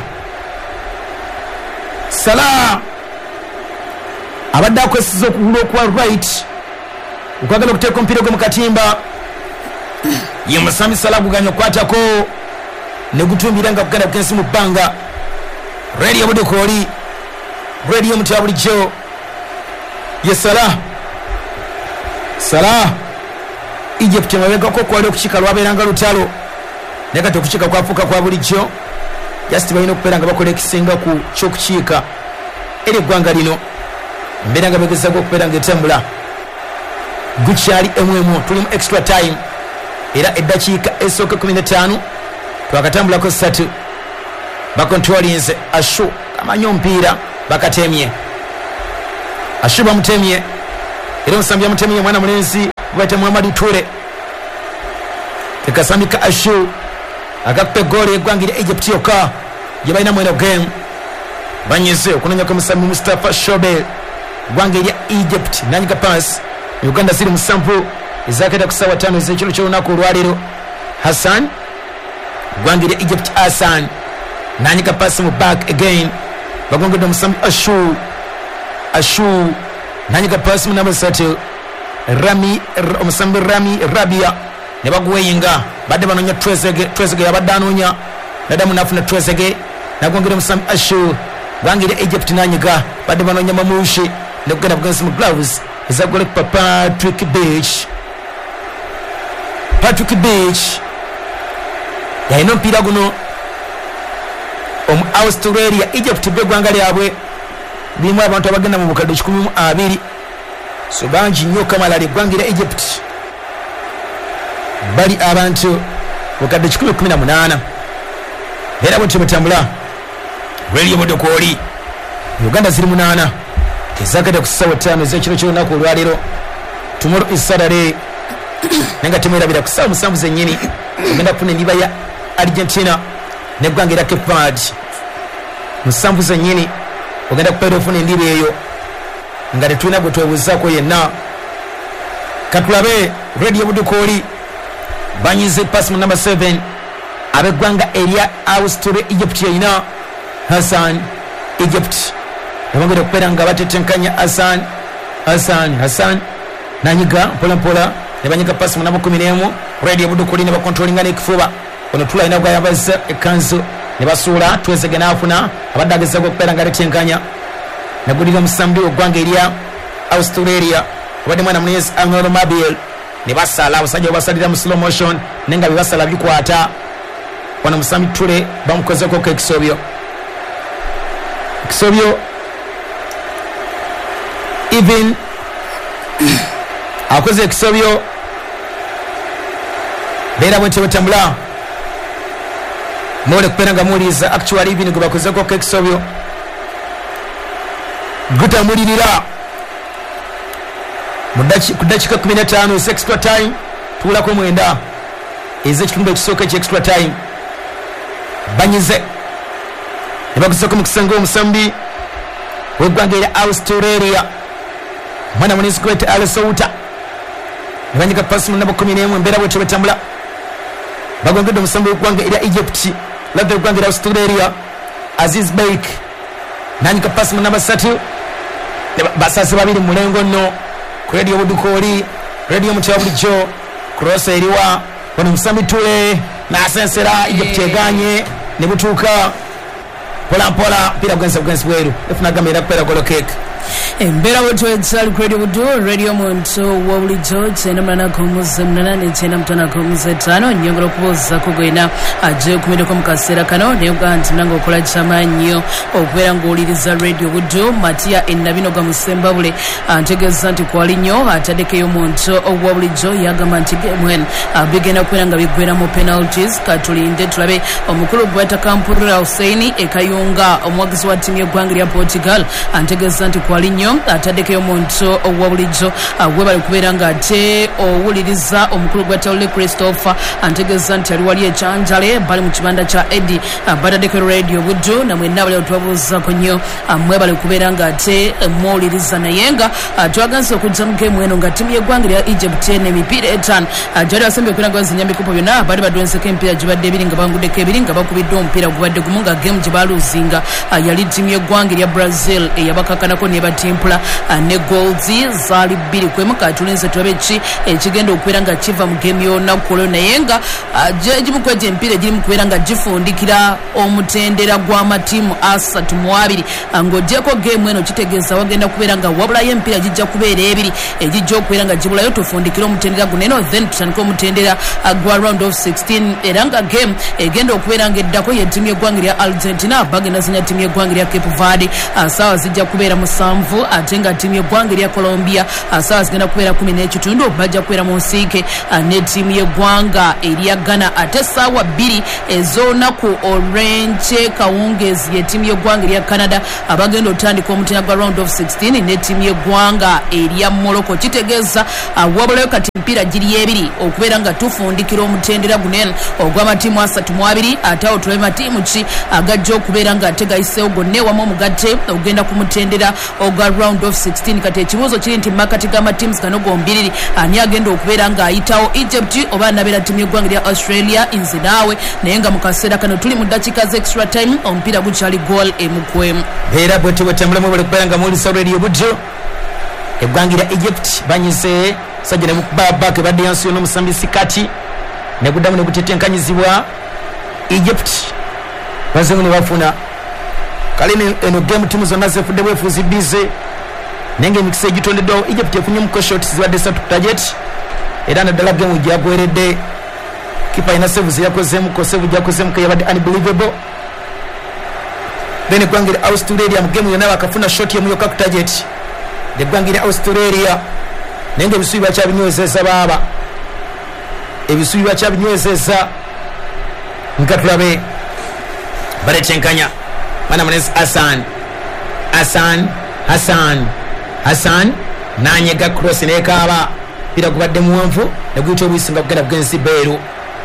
[SPEAKER 1] Salah abadde akwesiza okugulu okwa right okwagala okuteeka omupiira gwe mu katimba ye Musami Salah guganya okwatako ne gutumbira nga kugenda kugensi mu bbanga. Radio Budukoli radio mutya bulijjo ye Salah Salah Egypt mabegako kwali okukika lwabeeranga lutalo naye kati okukika kwafuuka kwa bulijjo just balina okubeera nga bakola ekisinga ku kyokukiika eri eggwanga lino mbeera nga begezaako okubeera nga etambula gukyali emwemu tuli mu extra time era eddakiika esooka kumi na ttaano twakatambulako ssatu bakontrolinze Ashu kamanyi omupiira bakatemye Ashu bamutemye era omusambi yamutemye mwana mulenzi baita Muhammad Toure tekasambika Ashu akakupa goal eggwanga lya Egypt yokka gye balina mweno game banyize okunenya kwa musambi Mustafa Shobel eggwanga lya Egypt nanyika pass Uganda ziri musampu ezaketa ku ssaawa ttaano ez'ekiro ky'olunaku olwaleero Hassan eggwanga lya Egypt Hassan nanyika pass mu back again bagongedde omusambi Ashu Ashu nanyika pass mu namba ssatu Rami omusambi Rami Rabia ne baguweyinga badde banonya Trezeguet Trezeguet yabadde anoonya nadamu nafuna Trezeguet nagongera omusambi Ashu gwangire Egypt nanyiga badde banonya Mamushi ne kugenda bugenzi mu gloves ezagole pa Patrick Beach Patrick Beach yalina omupiira guno omu Australia Egypt begwanga lyabwe limu abantu abagenda mu bukadde kikumi mu abiri so bangi nnyo kamalala eggwanga lya Egypt bali abantu bukadde kikumi kumi na munaana era bwe tubutambula Radio Budukoli Uganda ziri munaana ezakadde ku ssaawa ttaano ez'ekiro ky'olunaku olwaleero tomorrow is Saturday nenga temwerabira ku ssaawa musanvu zennyini ogenda kufuna endiba ya Argentina neggwanga erya Cape Verde musanvu zennyini ogenda kupeera ofuna endiba eyo nga tetulina gwe twebuuzaako yenna katulabe Radio Budukoli banyize pass mu number seven abeggwanga erya Australia Egypt yayina Hassan Egypt ebongera okubeera nga batetenkanya Hassan Hassan Hassan nanyiga mpola mpola ne banyiga pass mu number kumi n'emu Radio Budukoli ne bakontrolinga n'ekifuba ono tulayina gwayabazza ekanzu ne basuula Trezeguet n'afuna abadde agezaako okubeera nga atetenkanya nagulira omusambi ogwanga erya Australia obadde mwana munezi Arnold Mabiel ne basala abasajja basalira mu slow motion nenga bibasala bikwata wano musambi Toure bamukozeko ko ekisobyo ekisobyo even akoze ekisobyo beera bwe tebutambula mole kubeera nga muwuliriza actually even gwe bakozeko ko ekisobyo gutamulirira ku ddakiika kumi na ttaano ez extra time tuwulako mwenda ez'ekitundu ekisooka eki extra time banyize ne bagusako mu kisenge omusambi w'eggwanga erya Australia mwana munezi kwete Alesouta ne banyiga pasi mu namba kumi n'emu embeera bwetyo betambula bagongedde omusambi w'eggwanga erya Egypt ladde eggwanga erya Australia Aziz Beik nanyiga pasi mu namba ssatu basase babiri mu mulengo nno ku Radio Budukoli Radio mutya bulijjo cross eriwa wano musambi Toure n'asensera Egypt eganye ne butuuka mpola mpola mpira bugenzi bugenzi bweru efuna gamba era kupeera golo cake
[SPEAKER 2] embeera wetwetsali ku Radio Budu Radio Muntu wa bulijjo kyenda munana k'omuze munana ne kyenda mutana k'omuze ttaano nyongera okubuuzako gwena ajje okumireko mu kaseera kano naye ogaa nti nange okola kyamaanyi okubeera ng'owuliriza Radio Budu Matiya Ennabinoga mu Ssembabule antegeeza nti kwali nnyo ataddeko ey'omuntu owa bulijjo yagamba nti gemwen bigenda kubeera nga biggweramu penalties katulinde tulabe omukulu gweta Kampurira Hussein ekayunga omuwagizi wa ttiimu y'eggwanga lya Portugal antegeeza nti kwali nnyo nnyo ataddeko omuntu owabulijjo gwe bali kubeera nga ate owuliriza omukulu gwa Tawule Christopher antegeeza nti ali wali ekyanjale bali mu kibanda kya Eddie bataddeko radio buddu namwe nabali otubabuuzako nnyo mwebale kubeera nga ate mwowuliriza naye nga twaganze okujja mu geemu eno nga ttiimu y'eggwanga lya Egypt n'emipiira etaano gyali basembye okubeera nga bazanya emikupo byonna bali badwenseko emipiira gibadde ebiri nga banguddeko ebiri nga bakubiddwa omupiira gubadde gumu nga geemu gye baluuzinga yali ttiimu y'eggwanga lya Brazil eyabakakanako ne batimpula ne goals zaali bbiri kwemu katulinze tulabe ki ekigenda okubeera nga kiva mu geemu y'olunaku olwo naye nga gimu kwegyo emipiira egirimu kubeera nga gifundikira omutendera gw'amatiimu asatu mu abiri ng'ogyeko geemu eno kitegeeza wagenda kubeera nga wabulayo emipiira gijja kubeera ebiri egijja okubeera nga gibulayo tufundikira omutendera guno eno then tutandika omutendera gwa round of sixteen era nga geemu egenda okubeera nga eddako ye ttiimu y'eggwanga lya Argentina bagenda zanya ttiimu y'eggwanga lya Cape Verde saawa zijja kubeera musanvu ate nga ttiimu y'eggwanga lya Colombia saawa zigenda kubeera kumi n'ekitundu bajja kubeera mu nsiike ne ttiimu y'eggwanga erya Ghana ate saawa bbiri ez'olunaku olw'enkye kawungeezi ye ttiimu y'eggwanga erya Canada abagenda otandika omutendera gwa round of sixteen ne ttiimu y'eggwanga erya Morocco kitegeeza wabulayo kati emipiira giri ebiri okubeera nga tufundikira omutendera guno eno ogw'amatiimu asatu mu abiri ate awo tulabe matiimu ki agajja okubeera nga ate gayiseewo gonna ewamu omugatte ogenda ku mutendera ogwa round of sixteen kati ekibuuzo kiri nti makati g'amatiimu gano gombiriri ani agenda okubeera ng'ayitawo Egypt oba anabeera ttiimu y'eggwanga lya Australia nze naawe naye nga mu kaseera kano tuli mu ddakiika z extra time omupiira gukyali goal emu ku emu
[SPEAKER 1] era bwete bwetambulamu bali kubeera nga muwulisa radio budjo eggwanga lya Egypt banyize sajja ne mukuba ke badde yansi n'omusambisi kati ne guddamu ne gutetenkanyizibwa Egypt bazengu ne bafuna kale eno game timu zonna zefudde bwefuuzi bize nenge emikisa egitondeddwawo Egypt efunye mukoshot zibadde satu ku target era naddala game gyagweredde kipa ina save ziyakozeemu ko save gyakozeemu yabadde unbelievable then eggwanga lya Australia mu game yonna bakafuna shot yemu yokka ku target eggwanga lya Australia nenge ebisubi bakyabinywezeza baaba ebisubi bakyabinywezeza nga tulabe baretenkanya mwana munezi Hassan Hassan Hassan Hassan nanyega cross nekaba pira gubadde muwanvu neguyita obwisinga kugenda kugenzi beeru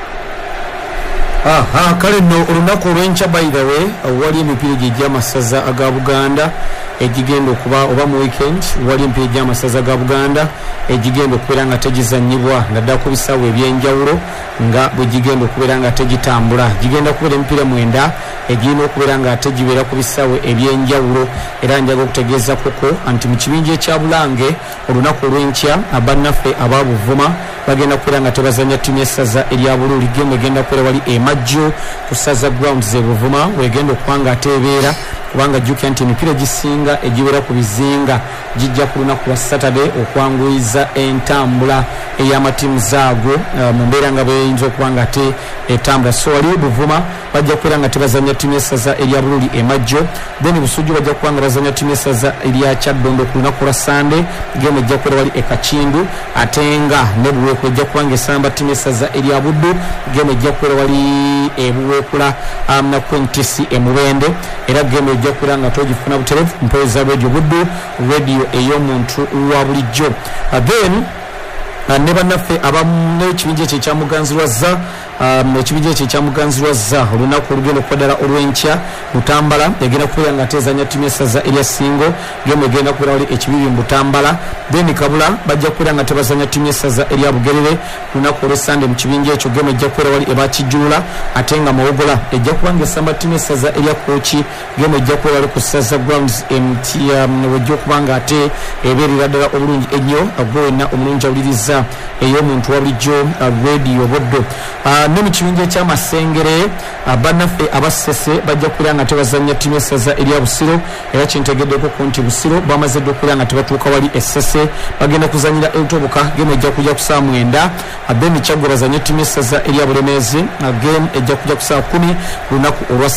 [SPEAKER 3] aha kale no olunaku olw'enkya by the way wali emipiira gy'amasaza aga Buganda egigenda okuba oba mu weekend wali emipiira gy'amasaza ga Buganda egigenda okubeera nga tegizanyibwa naddala ku bisaawo ebyenjawulo nga bwe gigenda okubeera nga tegitambula gigenda kubeera emipiira mwenda egirina okubeera nga tegibeera ku bisaawo ebyenjawulo era njaga okutegeeza koko nti mu kibinja ekya Bulange olunaku olw'enkya abannaffe ababuvuma bagenda kubeera nga tebazanya ttiimu y'essaza erya Bululi gemu egenda kubeera wali emajjo ku ssaza grounds e Buvuma wegenda okuba nga ateebeera kubanga jjukira nti emipiira gisinga egibeera ku bizinga gijja ku lunaku lwa Saturday okwanguyiza entambula ey'amatiimu zaago uh, mu mbeera nga beyinza okuba nga ate etambula so wali Buvuma bajja kubeera nga tebazanya ttiimu y'essaza erya Bululi emajjo then Busujju bajja kuba nga bazanya ttiimu y'essaza erya Kyaddondo ku lunaku lwa Sunday gemu ejja kubeera wali Ekakindu ate nga ne Buweekula ejja kuba nga esamba ttiimu y'essaza erya Buddu gemu ejja kubeera wali ebuweekula um, na Quintisi emubende era gemu ejja kubeera nga togifuna butereevu mpeereza radio Buddu radio ey'omuntu wa bulijjo uh, then uh, ne bannaffe abamu n'ekibinja ekyo ekyamuganzirwazza um, ekibinja ekyo ekyamuganzirwazza olunaku olugenda okubaddala olw'enkya Butambala egenda kubeera nga tezanya ttiimu y'essaza erya Singo gemu egenda kubeera wali ekibibi mu Butambala then Kabula bajja kubeera nga tebazanya ttiimu y'essaza erya Bugerere lunaku olw'Essande mu kibinja ekyo gemu ejja kubeera wali ebakijjula ate nga Mawogola ejja kuba nga esamba ttiimu y'essaza erya Kooki gemu ejja kubeera wali ku ssaza grounds mt wejja okuba nga ate ebeerera ddala obulungi ennyo gwe wenna omulungi awuliriza ey'omuntu wa bulijjo radio Buddu ne mu kibinja ekyamasengere bannaffe abasese bajja kubeera nga tebazanya ttiimu y'essaza erya Busiro era kintegeddeko ku nti Busiro bamaze dde okubeera nga tebatuuka wali essese bagenda kuzanyira Eltoboka gemu ejja kujja ku saa mwenda then Kyaggwe bazanye ttiimu y'essaza erya Bulemeezi gemu ejja kujja ku saa kumi ku lunaku olwa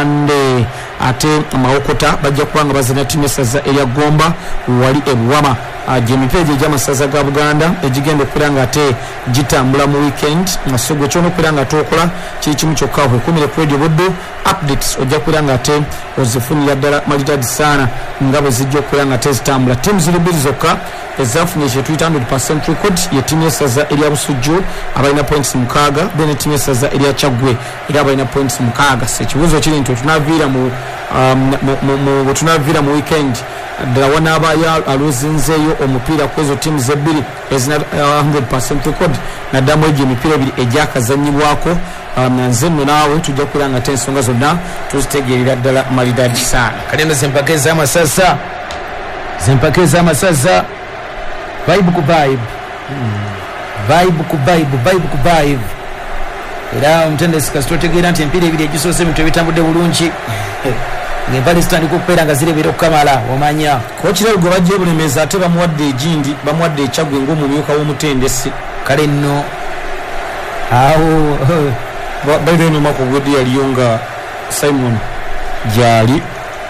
[SPEAKER 3] Sande ate Mawokota bajja kuba nga bazanya ttiimu y'essaza erya Gomba wali ebuwama gyemipeejo egy'amasaza ga Buganda egigenda okubeera nga ate gitambula mu weekend so gwe kyona okubeera nga tokola kiri kimu kyokka wekumire ku Radio Buddu updates ojja kubeera nga ate ozifunira ddala maridadi saana nga bwe zijja okubeera nga ate zitambula. Tiimu ziri bbiri zokka ezafunye kye tuyita one hundred percent record ye ttiimu y'essaza erya Busujju abalina points mukaaga then ttiimu y'essaza erya Kyaggwe era abalina points mukaaga. So ekibuuzo kiri nti otunaaviira mu bwe tunaaviira mu weekend ddala wanaabayo aloozinzeeyo omupiira ku ezo ttiimu zebbiri ezina one hundred percent record naddamu egyo emipiira ebiri egyakazanyibwako. Nze nno naawe tujja kubeera nga te ensonga zonna tuzitegeerera ddala maridadi saana.
[SPEAKER 1] kale nno zempaka ez'amasaza zempaka ez'amasaza vibe ku vibe vibe ku vibe vibe ku vibe era omutendesi kasita otegeera nti empiira ebiri egisoose ebintu ebitambudde bulungi ng'empale zitandika okubeera nga zirebeera okukamala omanya
[SPEAKER 3] kookirabo gwe bajja ebulemeza ate bamuwadde egindi bamuwadde ekyagwe ng'omumyuka w'omutendesi.
[SPEAKER 1] kale nno awo
[SPEAKER 3] bairenomak obwedde yaliyo nga Simon gyali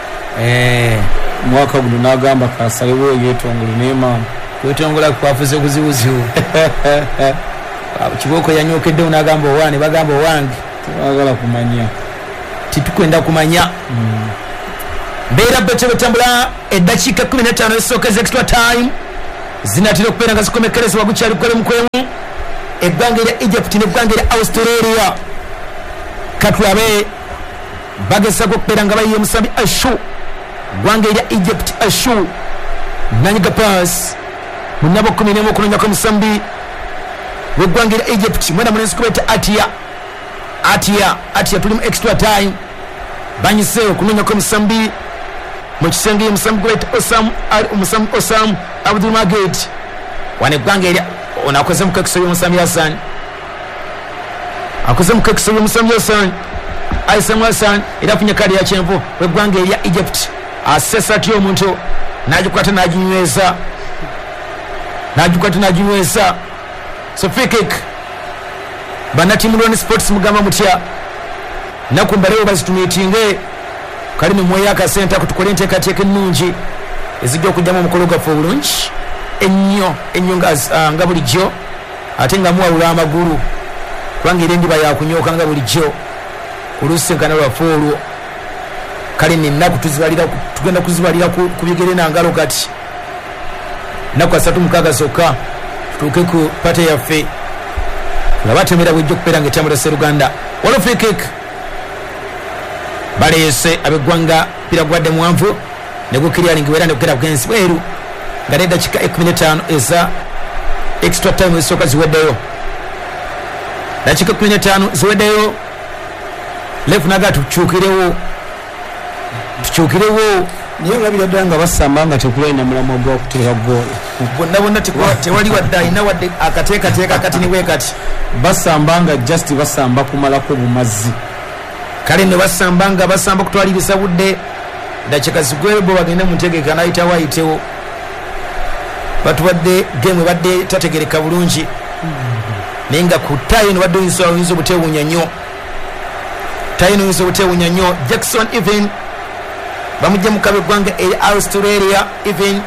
[SPEAKER 3] mwaka guno n'agamba kasalewo yeetongole n'emaama
[SPEAKER 1] kwetongola kwafuze kuzibuzibu kibooko yanyokeddewo n'agamba owane bagamba owange
[SPEAKER 3] tebagala kumanya
[SPEAKER 1] titukwenda kumanya mbeera bete betambula eddakiika kumi n'etaano ezisookeza extra time zinatera okubeera nga zikomekerezebwa gukyali kukole mukwemu eggwanga erya Egypt n'eggwanga erya Australia. katulabe bagesako okubeera nga bayiye musambi ashu ggwanga erya Egypt ashu nanyiga pass munabo kumi n'emu okunonyako musambi w'eggwanga erya Egypt mwenda mulenzi kubeta atia atia atia tuli mu extra time banyiseewo okunonyako musambi mu kisenge musambi kubeta Osam musambi Osam Abdul Maged wane eggwanga erya ono akoze mukekiso y'omusambi Hassan akoze mukekiso y'omusambi Hassan Aisamu Hassan era afunye kadi ya kyenvu w'eggwanga erya Egypt asesa atya omuntu n'agikwata n'aginyweza n'agikwata n'aginyweza. So free kick banatimu Rwanda Sports mugamba mutya nakumbalewo bazitumiitinge kali mu mweya akasenta kutukole enteekateeka ennungi ezijja okujjamu omukolo gwaffe obulungi ennyo ennyo nga bulijjo ate nga muwalula amagulu kubanga era endiba yakunyooka nga bulijjo olusinkana lwaffe olwo. kale nennaku tuzibalira tugenda kuzibalira ku bigere nangalo kati naku asatu mukaaga zokka tutuuke ku pate yaffe nga batemera bwejja okubeera nga etambula Sseruganda. waliwo free kick baleese ab'eggwanga mpira gwadde muwanvu ne gukiryalingi wera ne gugera kugensi bweru nga n'eddakiika ekumi n'etaano eza extra time ezisooka ziweddeyo dakiika kumi n'etaano ziweddeyo lefu naga tukyukirewo tukyukirewo
[SPEAKER 3] naye olabira ddala nga basamba nga tekulina mulamu ogw'okuteeka goolo
[SPEAKER 1] bonna bonna tewali wadde alina wadde akateekateeka kati niwe kati
[SPEAKER 3] basamba nga just basamba kumalako bumazzi.
[SPEAKER 1] kale ne basamba nga basamba kutwaliriza budde dakiika zigweyo bo bagende mu ntegeka n'ayitawo ayitewo batuwadde gemu badde tategereka bulungi naye nga ku tayi no badde oyinza oyinza obutewuunya nnyo tayi no oyinza obutewuunya nnyo. Jackson even bamujja mukabe eggwanga eri Australia even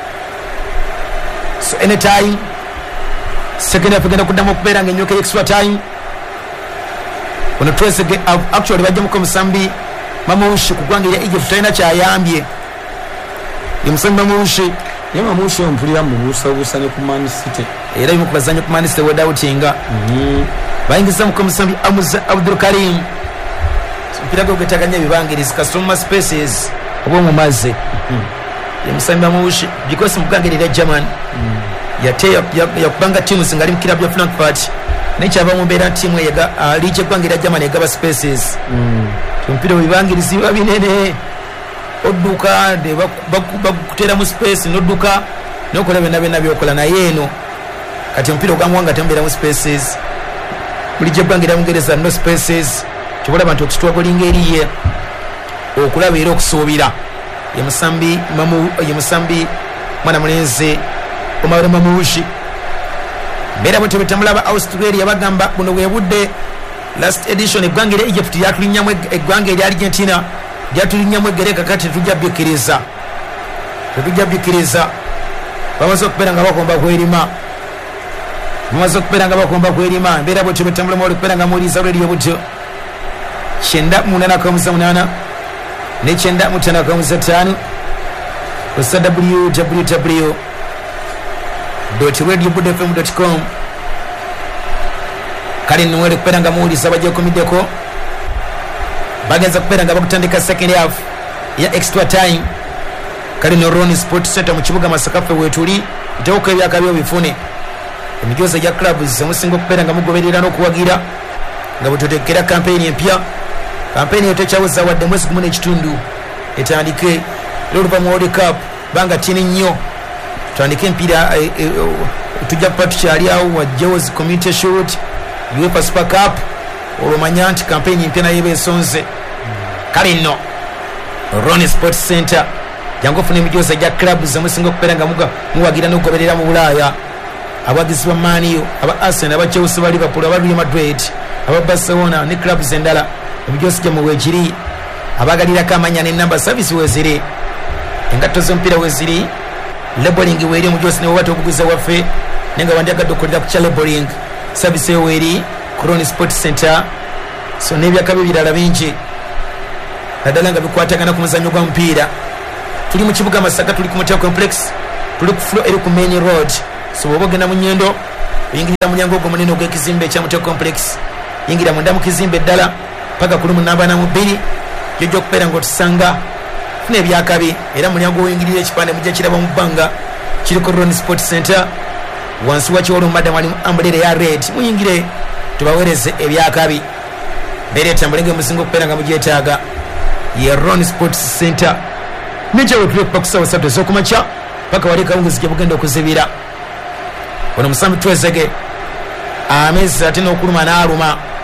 [SPEAKER 1] so anytime second half egenda kuddamu okubeera nga enyoka extra time ono twesege actually bajja muko musambi Mamoushi ku ggwanga erya Egypt talina kyayambye ye musambi Mamoushi
[SPEAKER 3] ye Mamoushi ompulira mu buusabuusa ne ku Man City
[SPEAKER 1] era yimu ku bazanyo ku Man City wedawutinga bayingiza muko musambi Abdul Karim mpira gwe getaganya ebibangirizi customer spaces oba mu mazzi ye musambi Mamoushi because mu ggwanga erya German yateya yakubanga teams ngali mu kirabya Frankfurt nekyava mu mbeera ttiimu liigi eggwanga erya Germany egaba spaces mpira webibangirizi biba binene odduka bakutera mu space nodduka nokola byonna byonna byokola naye eno kati omupiira ogwamuwanga temubeera mu spaces bulijjo eggwanga erya Bungereza no spaces kibolaba nti okitwagolinga eriye okulaba era okusuubira ye musambi ye musambi mwana mulenzi Omar Mamoushi mbeera bwetyo betambulaba Australia bagamba buno bwe budde last edition eggwanga erya Egypt lyatulinnyamu eggwanga erya Argentina lyatulinnyamu eggereka kati tetujja byukiriza tetujja byukiriza bamaze okupera nga bakomba kwerima bamaze okupera nga bakomba kwerima mbeera bwetyo betambula mwali okupera nga muwuliriza radio butyo kyenda munana kamusa munana ne kyenda mutana kamusa ttaano kusa w w w radio bud f m dot com kale nno mwali okupera nga muwuliriza bajekomiddeko bagenza kupera nga bakutandika second half ya extra time kale no Ron Sport Center mu kibuga Masakafe wetuli itawuka ebyakabyo bifune emijoza ya clubs musingo kupera nga mugoberera n'okuwagira nga butotekera campaign empya campaign yotekyawuza wadde mwezi gumu n'ekitundu etandike loluva mu World Cup banga tini nnyo tutandike empira e, e, tujja kuba tukyali awo wajjawo zi community shield UEFA Super Cup olwomanya nti campaign empya nayo eba esonze kale nno Ron Sport Center jangu ofuna emijoza gya clubs musinga okupera nga muwagira n'okugoberera mu Bulaaya abagizi ba Man U aba Arsenal aba Chelsea ba Liverpool aba Real Madrid aba Barcelona ne clubs endala emijoza gya mu wekiri abagalirako amanya n'ennamba service weziri engatto z'omupiira weziri labeling weeri omujozi newe bata okuguza waffe naye nga wandyagadde okukolera ku kya labeling service eyo weeri ku Ron Sport Center so n'ebyakabi birala bingi naddala nga bikwatagana ku muzannyo gwa mupiira tuli mu kibuga Masaka tuli ku Mutya complex tuli ku floor eri ku main road so bw'oba ogenda mu nnyendo oyingirira mulyango ogwo munene ogw'ekizimbe ekya Mutya complex yingira munda mu kizimbe eddala paka kuli mu namba namu bbiri jojja okubeera ng'otusanga funa ebyakabi era mulyango oyingirira ekipande mujja kiraba mu bbanga kiriko Ron Sport Center wansi wa kiwolo madam ali ambulere ya red muyingire tubaweereze ebyakabi mbeera etambulenge musinga okubeera nga mugyetaaga ye Ron Sport Center ninjawe tuli okuba ku ssaawa ssatu ez'okumakya paka wali kawunguzi gye bugenda okuzibira ono musambi twezege amezi ate n'okuluma n'aluma